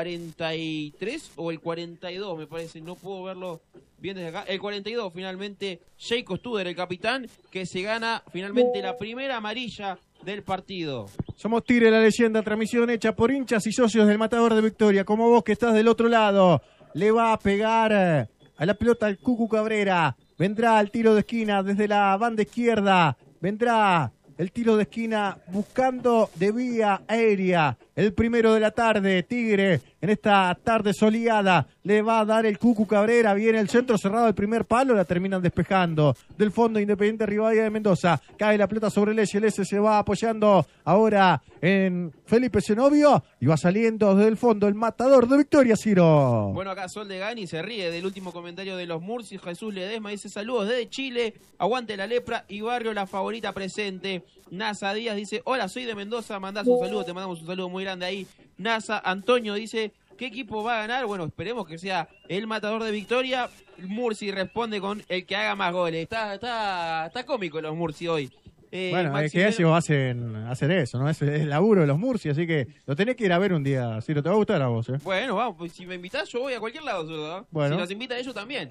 43 o el 42, me parece. No puedo verlo bien desde acá. El 42, finalmente, Jacob Studer, el capitán, que se gana finalmente la primera amarilla del partido. Somos Tigre, la leyenda, transmisión hecha por hinchas y socios del Matador de Victoria. Como vos que estás del otro lado, le va a pegar a la pelota el Cucu Cabrera. Vendrá el tiro de esquina desde la banda izquierda. Vendrá el tiro de esquina buscando de vía aérea. El primero de la tarde, Tigre, en esta tarde soleada, le va a dar el Cucu Cabrera. Viene el centro cerrado, el primer palo, la terminan despejando. Del fondo, Independiente Rivadavia de Mendoza. Cae la pelota sobre el S se va apoyando ahora en Felipe Zenobio. Y va saliendo desde el fondo el matador de Victoria, Ciro. Bueno, acá Sol de Gani se ríe del último comentario de los Murcios. Jesús Ledesma dice, saludos desde Chile, aguante la Lepra y Barrio la favorita presente. Nasa Díaz dice, hola, soy de Mendoza, mandás un saludo, te mandamos un saludo muy grande ahí. Nasa Antonio dice, ¿qué equipo va a ganar? Bueno, esperemos que sea el matador de Victoria. Murci responde con el que haga más goles. Está cómico los Murci hoy. Bueno, es que ellos hacen eso, ¿no? Es el laburo de los Murci, así que lo tenés que ir a ver un día, si no te va a gustar a vos, ¿eh? Bueno, vamos, pues, si me invitás yo voy a cualquier lado, ¿no? Bueno. Si nos invita ellos también.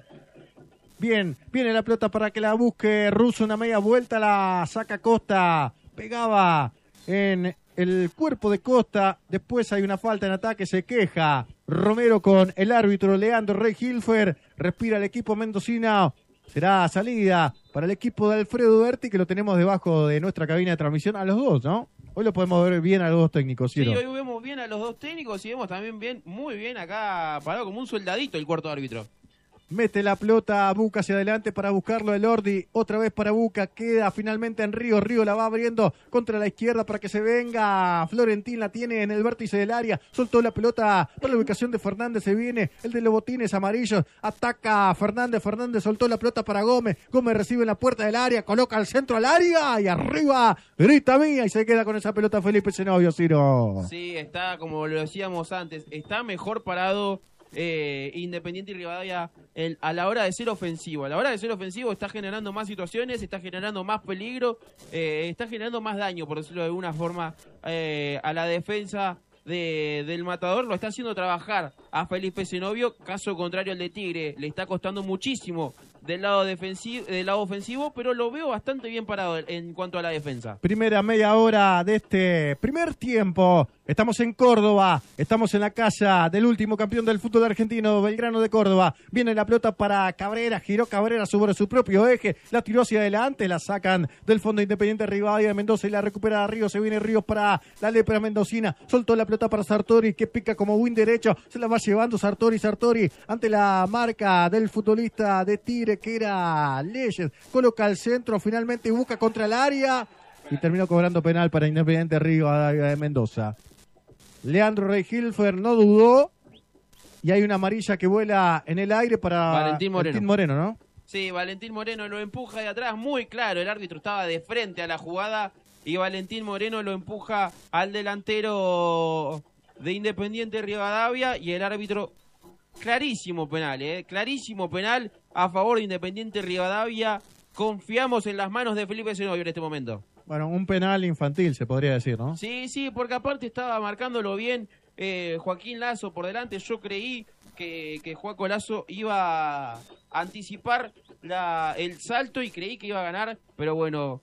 Bien, viene la pelota para que la busque Russo, una media vuelta, la saca Costa, pegaba en el cuerpo de Costa, después hay una falta en ataque, se queja Romero con el árbitro Leandro Rey Hilfer, respira el equipo mendocino, será salida para el equipo de Alfredo Berti, que lo tenemos debajo de nuestra cabina de transmisión a los dos, ¿no? Hoy lo podemos ver bien a los dos técnicos, ¿sí? Sí, hoy vemos bien a los dos técnicos y vemos también muy bien acá, parado como un soldadito el cuarto árbitro. Mete la pelota a Buca hacia adelante para buscarlo el Ordi. Otra vez para Buca. Queda finalmente en Río. Río la va abriendo contra la izquierda para que se venga. Florentín la tiene en el vértice del área. Soltó la pelota para la ubicación de Fernández. Se viene el de los botines amarillos. Ataca Fernández. Fernández soltó la pelota para Gómez. Gómez recibe en la puerta del área. Coloca al centro al área. Y arriba grita mía. Y se queda con esa pelota Felipe Zenobio, Ciro. Sí, está como lo decíamos antes. Está mejor parado Independiente y Rivadavia a la hora de ser ofensivo. A la hora de ser ofensivo está generando más situaciones, está generando más peligro, está generando más daño, por decirlo de alguna forma, a la defensa del Matador lo está haciendo trabajar a Felipe Zenobio, caso contrario al de Tigre, le está costando muchísimo del lado ofensivo, pero lo veo bastante bien parado en cuanto a la defensa. Primera media hora de este primer tiempo. Estamos en Córdoba, estamos en la casa del último campeón del fútbol argentino, Belgrano de Córdoba. Viene la pelota para Cabrera, giró Cabrera sobre su propio eje, la tiró hacia adelante, la sacan del fondo Independiente Rivadavia de Mendoza y la recupera Ríos. Se viene Ríos para la lepra mendocina, soltó la pelota para Sartori, que pica como win derecho, se la va llevando Sartori ante la marca del futbolista de Tigre, que era Leyes, coloca al centro, finalmente busca contra el área y terminó cobrando penal para Independiente Rivadavia de Mendoza. Leandro Rey-Hilfer no dudó y hay una amarilla que vuela en el aire para Valentín Moreno, ¿no? Sí, Valentín Moreno lo empuja de atrás, muy claro, el árbitro estaba de frente a la jugada y Valentín Moreno lo empuja al delantero de Independiente Rivadavia y el árbitro, clarísimo penal a favor de Independiente Rivadavia. Confiamos en las manos de Felipe Zenobio en este momento. Bueno, un penal infantil se podría decir, ¿no? Sí, porque aparte estaba marcándolo bien Joaquín Lazo por delante. Yo creí que Joaco Lazo iba a anticipar el salto y creí que iba a ganar, pero bueno,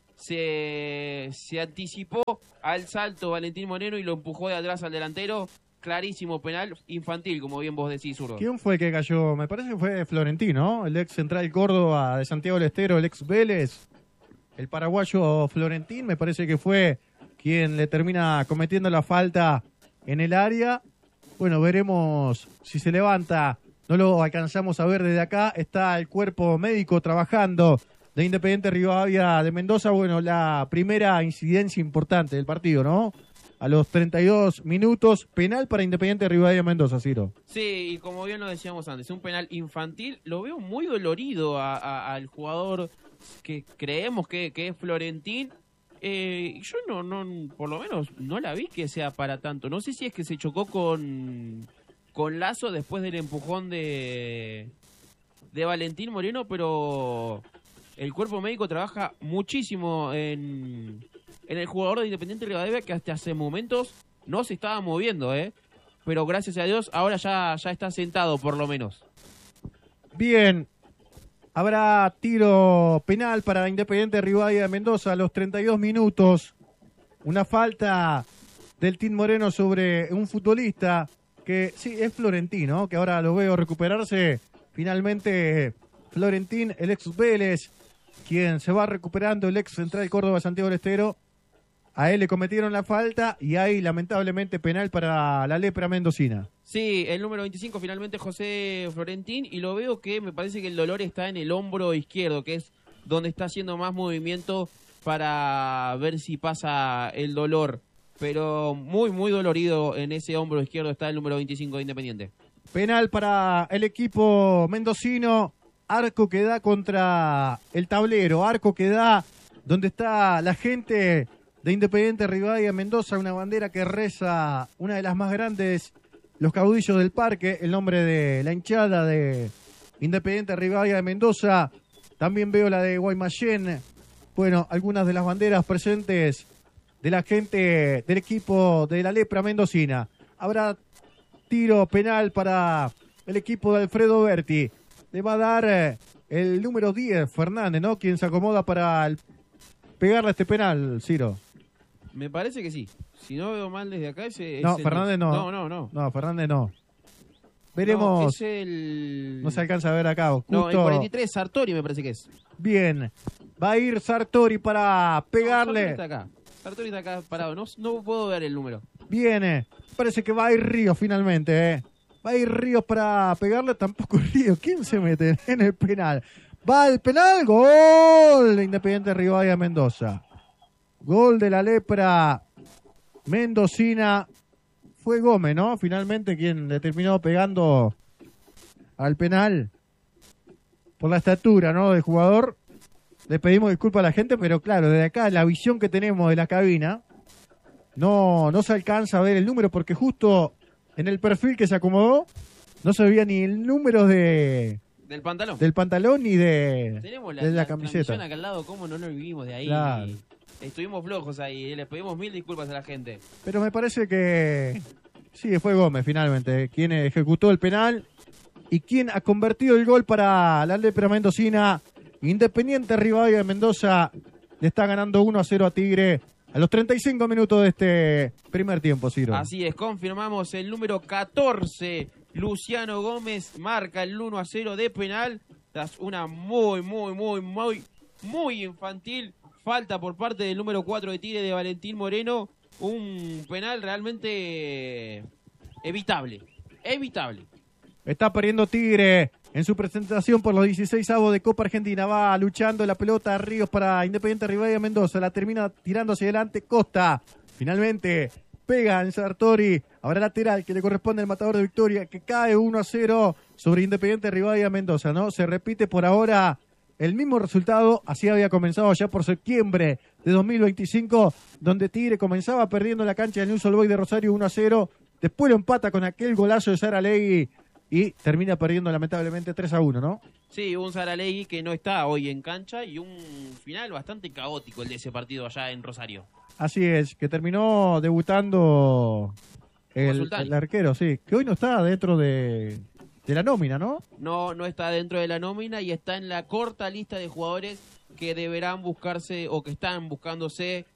se anticipó al salto Valentín Moreno y lo empujó de atrás al delantero. Clarísimo penal infantil, como bien vos decís, Zurdo. ¿Quién fue el que cayó? Me parece que fue Florentino, ¿no? El ex Central Córdoba de Santiago del Estero, el ex Vélez. El paraguayo Florentín me parece que fue quien le termina cometiendo la falta en el área. Bueno, veremos si se levanta. No lo alcanzamos a ver desde acá. Está el cuerpo médico trabajando de Independiente Rivadavia de Mendoza. Bueno, la primera incidencia importante del partido, ¿no? A los 32 minutos, penal para Independiente Rivadavia de Mendoza, Ciro. Sí, y como bien lo decíamos antes, un penal infantil. Lo veo muy dolorido al jugador que creemos que es Florentín. Yo no, por lo menos no la vi que sea para tanto. No sé si es que se chocó con Lazo después del empujón de Valentín Moreno, pero el cuerpo médico trabaja muchísimo en el jugador de Independiente Rivadavia, que hasta hace momentos no se estaba moviendo, pero gracias a Dios ahora ya está sentado por lo menos. Bien. Habrá tiro penal para Independiente Rivadavia de Mendoza a los 32 minutos. Una falta del Team Moreno sobre un futbolista que sí es Florentino, que ahora lo veo recuperarse. Finalmente Florentín, el ex Vélez, quien se va recuperando, el ex Central Córdoba Santiago del Estero. A él le cometieron la falta y hay lamentablemente penal para la lepra mendocina. Sí, el número 25 finalmente José Florentín, y lo veo que me parece que el dolor está en el hombro izquierdo, que es donde está haciendo más movimiento para ver si pasa el dolor. Pero muy, muy dolorido en ese hombro izquierdo está el número 25 de Independiente. Penal para el equipo mendocino, arco que da contra el tablero, arco que da donde está la gente de Independiente Rivadavia Mendoza, una bandera que reza una de las más grandes, los caudillos del parque, el nombre de la hinchada de Independiente Rivadavia de Mendoza. También veo la de Guaymallén. Bueno, algunas de las banderas presentes de la gente del equipo de la lepra mendocina. Habrá tiro penal para el equipo de Alfredo Berti. Le va a dar el número 10, Fernández, ¿no? Quien se acomoda para pegarle este penal, Ciro. Me parece que sí. Si no veo mal desde acá, ese no, Fernández no. No, Fernández no. Veremos. No, es el... No se alcanza a ver acá. Justo... No, el 43, Sartori me parece que es. Bien. Va a ir Sartori para pegarle. No, Sartori está acá parado. No puedo ver el número. Viene. Parece que va a ir Ríos finalmente, Va a ir Ríos para pegarle. Tampoco Ríos. ¿Quién se mete en el penal? Va al penal. Gol de Independiente Rivadavia Mendoza. Gol de la lepra mendocina. Fue Gómez, ¿no? Finalmente quien le terminó pegando al penal por la estatura, ¿no? Del jugador. Le pedimos disculpas a la gente, pero claro, desde acá la visión que tenemos de la cabina no se alcanza a ver el número, porque justo en el perfil que se acomodó no se veía ni el número del pantalón ni de la camiseta. Acá al lado, ¿cómo no nos vivimos de ahí? Claro. Estuvimos flojos ahí, les pedimos 1000 disculpas a la gente. Pero me parece que Sí, fue Gómez finalmente quien ejecutó el penal y quien ha convertido el gol para la lepra mendocina. Independiente Rivadavia de Mendoza le está ganando 1-0 a Tigre a los 35 minutos de este primer tiempo, Ciro. Así es, confirmamos el número 14, Luciano Gómez, marca el 1-0 de penal tras una muy infantil falta por parte del número 4 de Tigre de Valentín Moreno. Un penal realmente evitable. Está perdiendo Tigre en su presentación por los 16avos de Copa Argentina. Va luchando la pelota Ríos para Independiente Rivadavia Mendoza. La termina tirando hacia adelante Costa. Finalmente pega en Sartori. Habrá lateral que le corresponde al matador de Victoria, que cae 1-0 sobre Independiente Rivadavia Mendoza, ¿no? Se repite por ahora el mismo resultado. Así había comenzado ya por septiembre de 2025, donde Tigre comenzaba perdiendo la cancha del News Old Boys de Rosario 1-0. Después lo empata con aquel golazo de Saralegui y termina perdiendo lamentablemente 3-1, ¿no? Sí, un Saralegui que no está hoy en cancha y un final bastante caótico el de ese partido allá en Rosario. Así es, que terminó debutando el arquero, sí, que hoy no está dentro de la nómina, ¿no? No está dentro de la nómina y está en la corta lista de jugadores que deberán buscarse o que están buscándose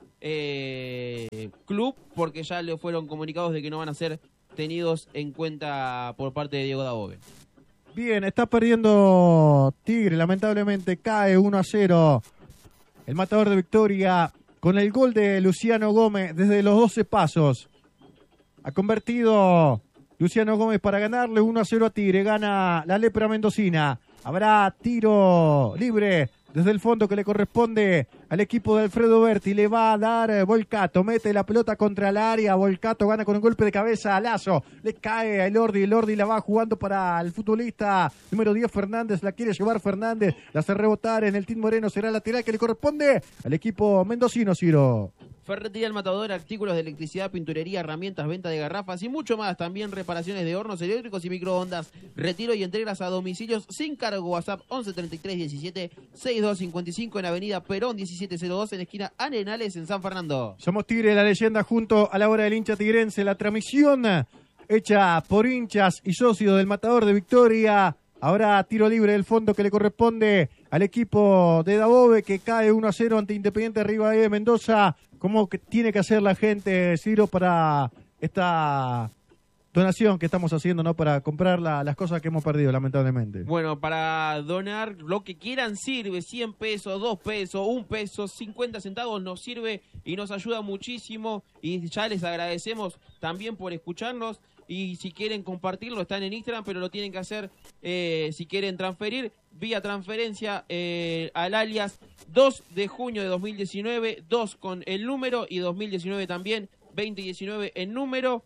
club, porque ya le fueron comunicados de que no van a ser tenidos en cuenta por parte de Diego Dabove. Bien, está perdiendo Tigre, lamentablemente cae 1-0 el matador de Victoria con el gol de Luciano Gómez desde los 12 pasos. Ha convertido Luciano Gómez para ganarle 1-0 a Tigre, gana la lepra mendocina. Habrá tiro libre desde el fondo que le corresponde al equipo de Alfredo Berti. Le va a dar Volcato, mete la pelota contra el área. Volcato gana con un golpe de cabeza a Lazo. Le cae a Elordi la va jugando para el futbolista número 10 Fernández. La quiere llevar Fernández, la hace rebotar en el Team Moreno. Será lateral que le corresponde al equipo mendocino, Ciro. Ferretería El Matador, artículos de electricidad, pinturería, herramientas, venta de garrafas y mucho más. También reparaciones de hornos eléctricos y microondas. Retiro y entregas a domicilios sin cargo. WhatsApp 11 33 17 62 55 en Avenida Perón 1702 en esquina Arenales en San Fernando. Somos Tigre, la leyenda junto a la hora del hincha tigrense. La transmisión hecha por hinchas y socios del Matador de Victoria. Ahora tiro libre del fondo que le corresponde al equipo de Dabove, que cae 1-0 ante Independiente Rivadavia de Mendoza. ¿Cómo que tiene que hacer la gente, Ciro, para esta donación que estamos haciendo, ¿no? Para comprar las cosas que hemos perdido, lamentablemente. Bueno, para donar lo que quieran sirve, 100 pesos, 2 pesos, 1 peso, 50 centavos nos sirve y nos ayuda muchísimo y ya les agradecemos también por escucharnos y si quieren compartirlo están en Instagram, pero lo tienen que hacer si quieren transferir vía transferencia al alias 2 de junio de 2019, 2 con el número y 2019 también, 2019 en número,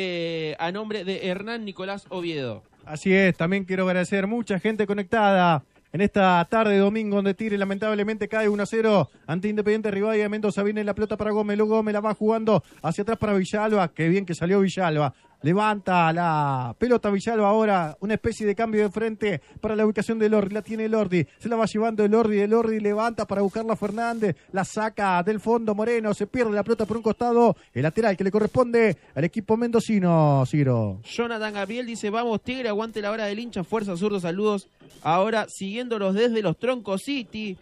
a nombre de Hernán Nicolás Oviedo. Así es, también quiero agradecer mucha gente conectada en esta tarde de domingo donde Tigre lamentablemente cae 1-0 ante Independiente Rivadavia de Mendoza. Viene la pelota para Gómez, luego Gómez la va jugando hacia atrás para Villalba. Qué bien que salió Villalba. Levanta la pelota Villalba ahora, una especie de cambio de frente para la ubicación de Elordi. La tiene Elordi, se la va llevando Elordi levanta para buscarla Fernández, la saca del fondo Moreno, se pierde la pelota por un costado, el lateral que le corresponde al equipo mendocino, Ciro. Jonathan Gabriel dice, vamos Tigre, aguante la hora del hincha, fuerza zurdo, saludos. Ahora siguiéndolos desde los Troncos City.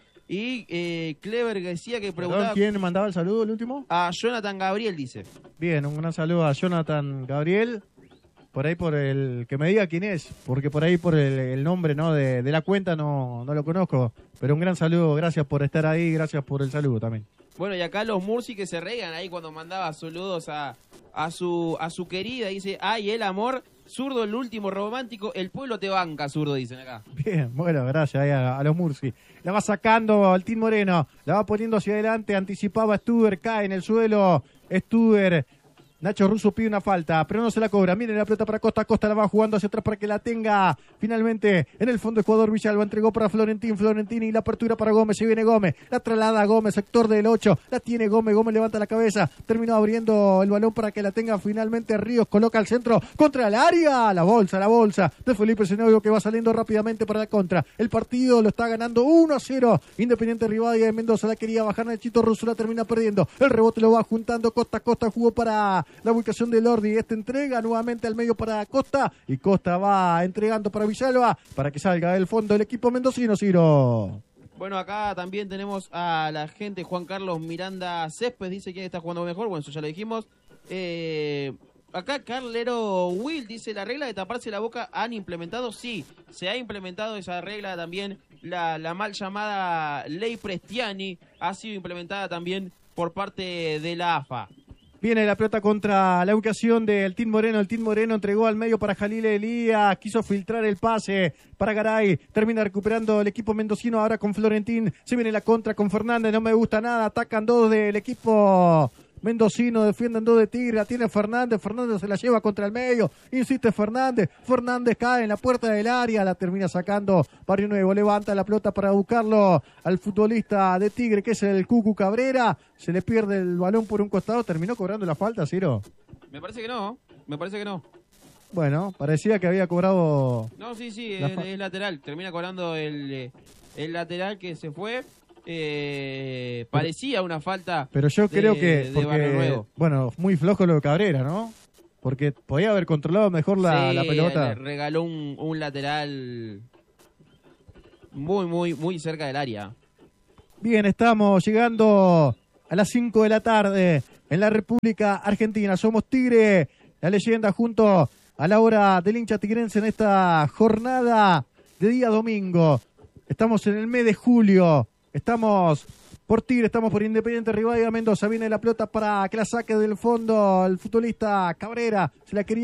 Y Clever decía que preguntaba... ¿Quién mandaba el saludo el último? A Jonathan Gabriel, dice. Bien, un gran saludo a Jonathan Gabriel. Por ahí por el... que me diga quién es, porque por ahí por el nombre, ¿no? de la cuenta no lo conozco. Pero un gran saludo, gracias por estar ahí, gracias por el saludo también. Bueno, y acá los Murci que se regan ahí cuando mandaba saludos a su querida. Dice, ay, el amor... Zurdo, el último romántico, el pueblo te banca, Zurdo, dicen acá. Bien, bueno, gracias ahí a los Murci. La va sacando al Team Moreno, la va poniendo hacia adelante, anticipaba Stuber, cae en el suelo, Stuber. Nacho Russo pide una falta, pero no se la cobra. Miren la pelota para Costa. Costa la va jugando hacia atrás para que la tenga finalmente en el fondo. Ecuador Villalba entregó para Florentini y la apertura para Gómez. Se viene Gómez, la traslada a Gómez, sector del 8. La tiene Gómez levanta la cabeza. Terminó abriendo el balón para que la tenga finalmente Ríos. Coloca al centro contra el área. La bolsa de Felipe Zenobio que va saliendo rápidamente para la contra. El partido lo está ganando 1-0. Independiente Rivadavia de Mendoza la quería bajar. Nachito Russo la termina perdiendo. El rebote lo va juntando Costa. Costa jugó para La ubicación de Lordi. Entrega nuevamente al medio para Costa. Y Costa va entregando para Villalba para que salga del fondo el equipo mendocino, Ciro. Bueno, acá también tenemos a la gente, Juan Carlos Miranda Céspedes, dice quién está jugando mejor, bueno, eso ya lo dijimos. Acá Carlero Will dice, ¿la regla de taparse la boca han implementado? Sí, se ha implementado esa regla también, la mal llamada Ley Prestiani ha sido implementada también por parte de la AFA. Viene la pelota contra la ubicación del Team Moreno. El Team Moreno entregó al medio para Jalil Elías. Quiso filtrar el pase para Garay. Termina recuperando el equipo mendocino ahora con Florentín. Se viene la contra con Fernández. No me gusta nada. Atacan dos del equipo mendocino. Defienden dos de Tigre. La tiene Fernández. Fernández se la lleva contra el medio. Insiste Fernández. Fernández cae en la puerta del área. La termina sacando Barrio Nuevo. Levanta la pelota para buscarlo al futbolista de Tigre, que es el Cucu Cabrera. Se le pierde el balón por un costado. Terminó cobrando la falta, Ciro. Me parece que no. Bueno, parecía que había cobrado... No, sí, es lateral. Termina cobrando el lateral que se fue. Parecía una falta. Pero yo creo que... de Barrio Nuevo. Bueno, muy flojo lo de Cabrera, ¿no? Porque podía haber controlado mejor la pelota. Le regaló un lateral muy cerca del área. Bien, estamos llegando a las 5 de la tarde en la República Argentina. Somos Tigre, la leyenda, junto a la hora del hincha tigrense en esta jornada de día domingo. Estamos en el mes de julio. Estamos por Tigre, estamos por Independiente Rivadavia Mendoza. Viene la pelota para que la saque del fondo el futbolista Cabrera. Se la quería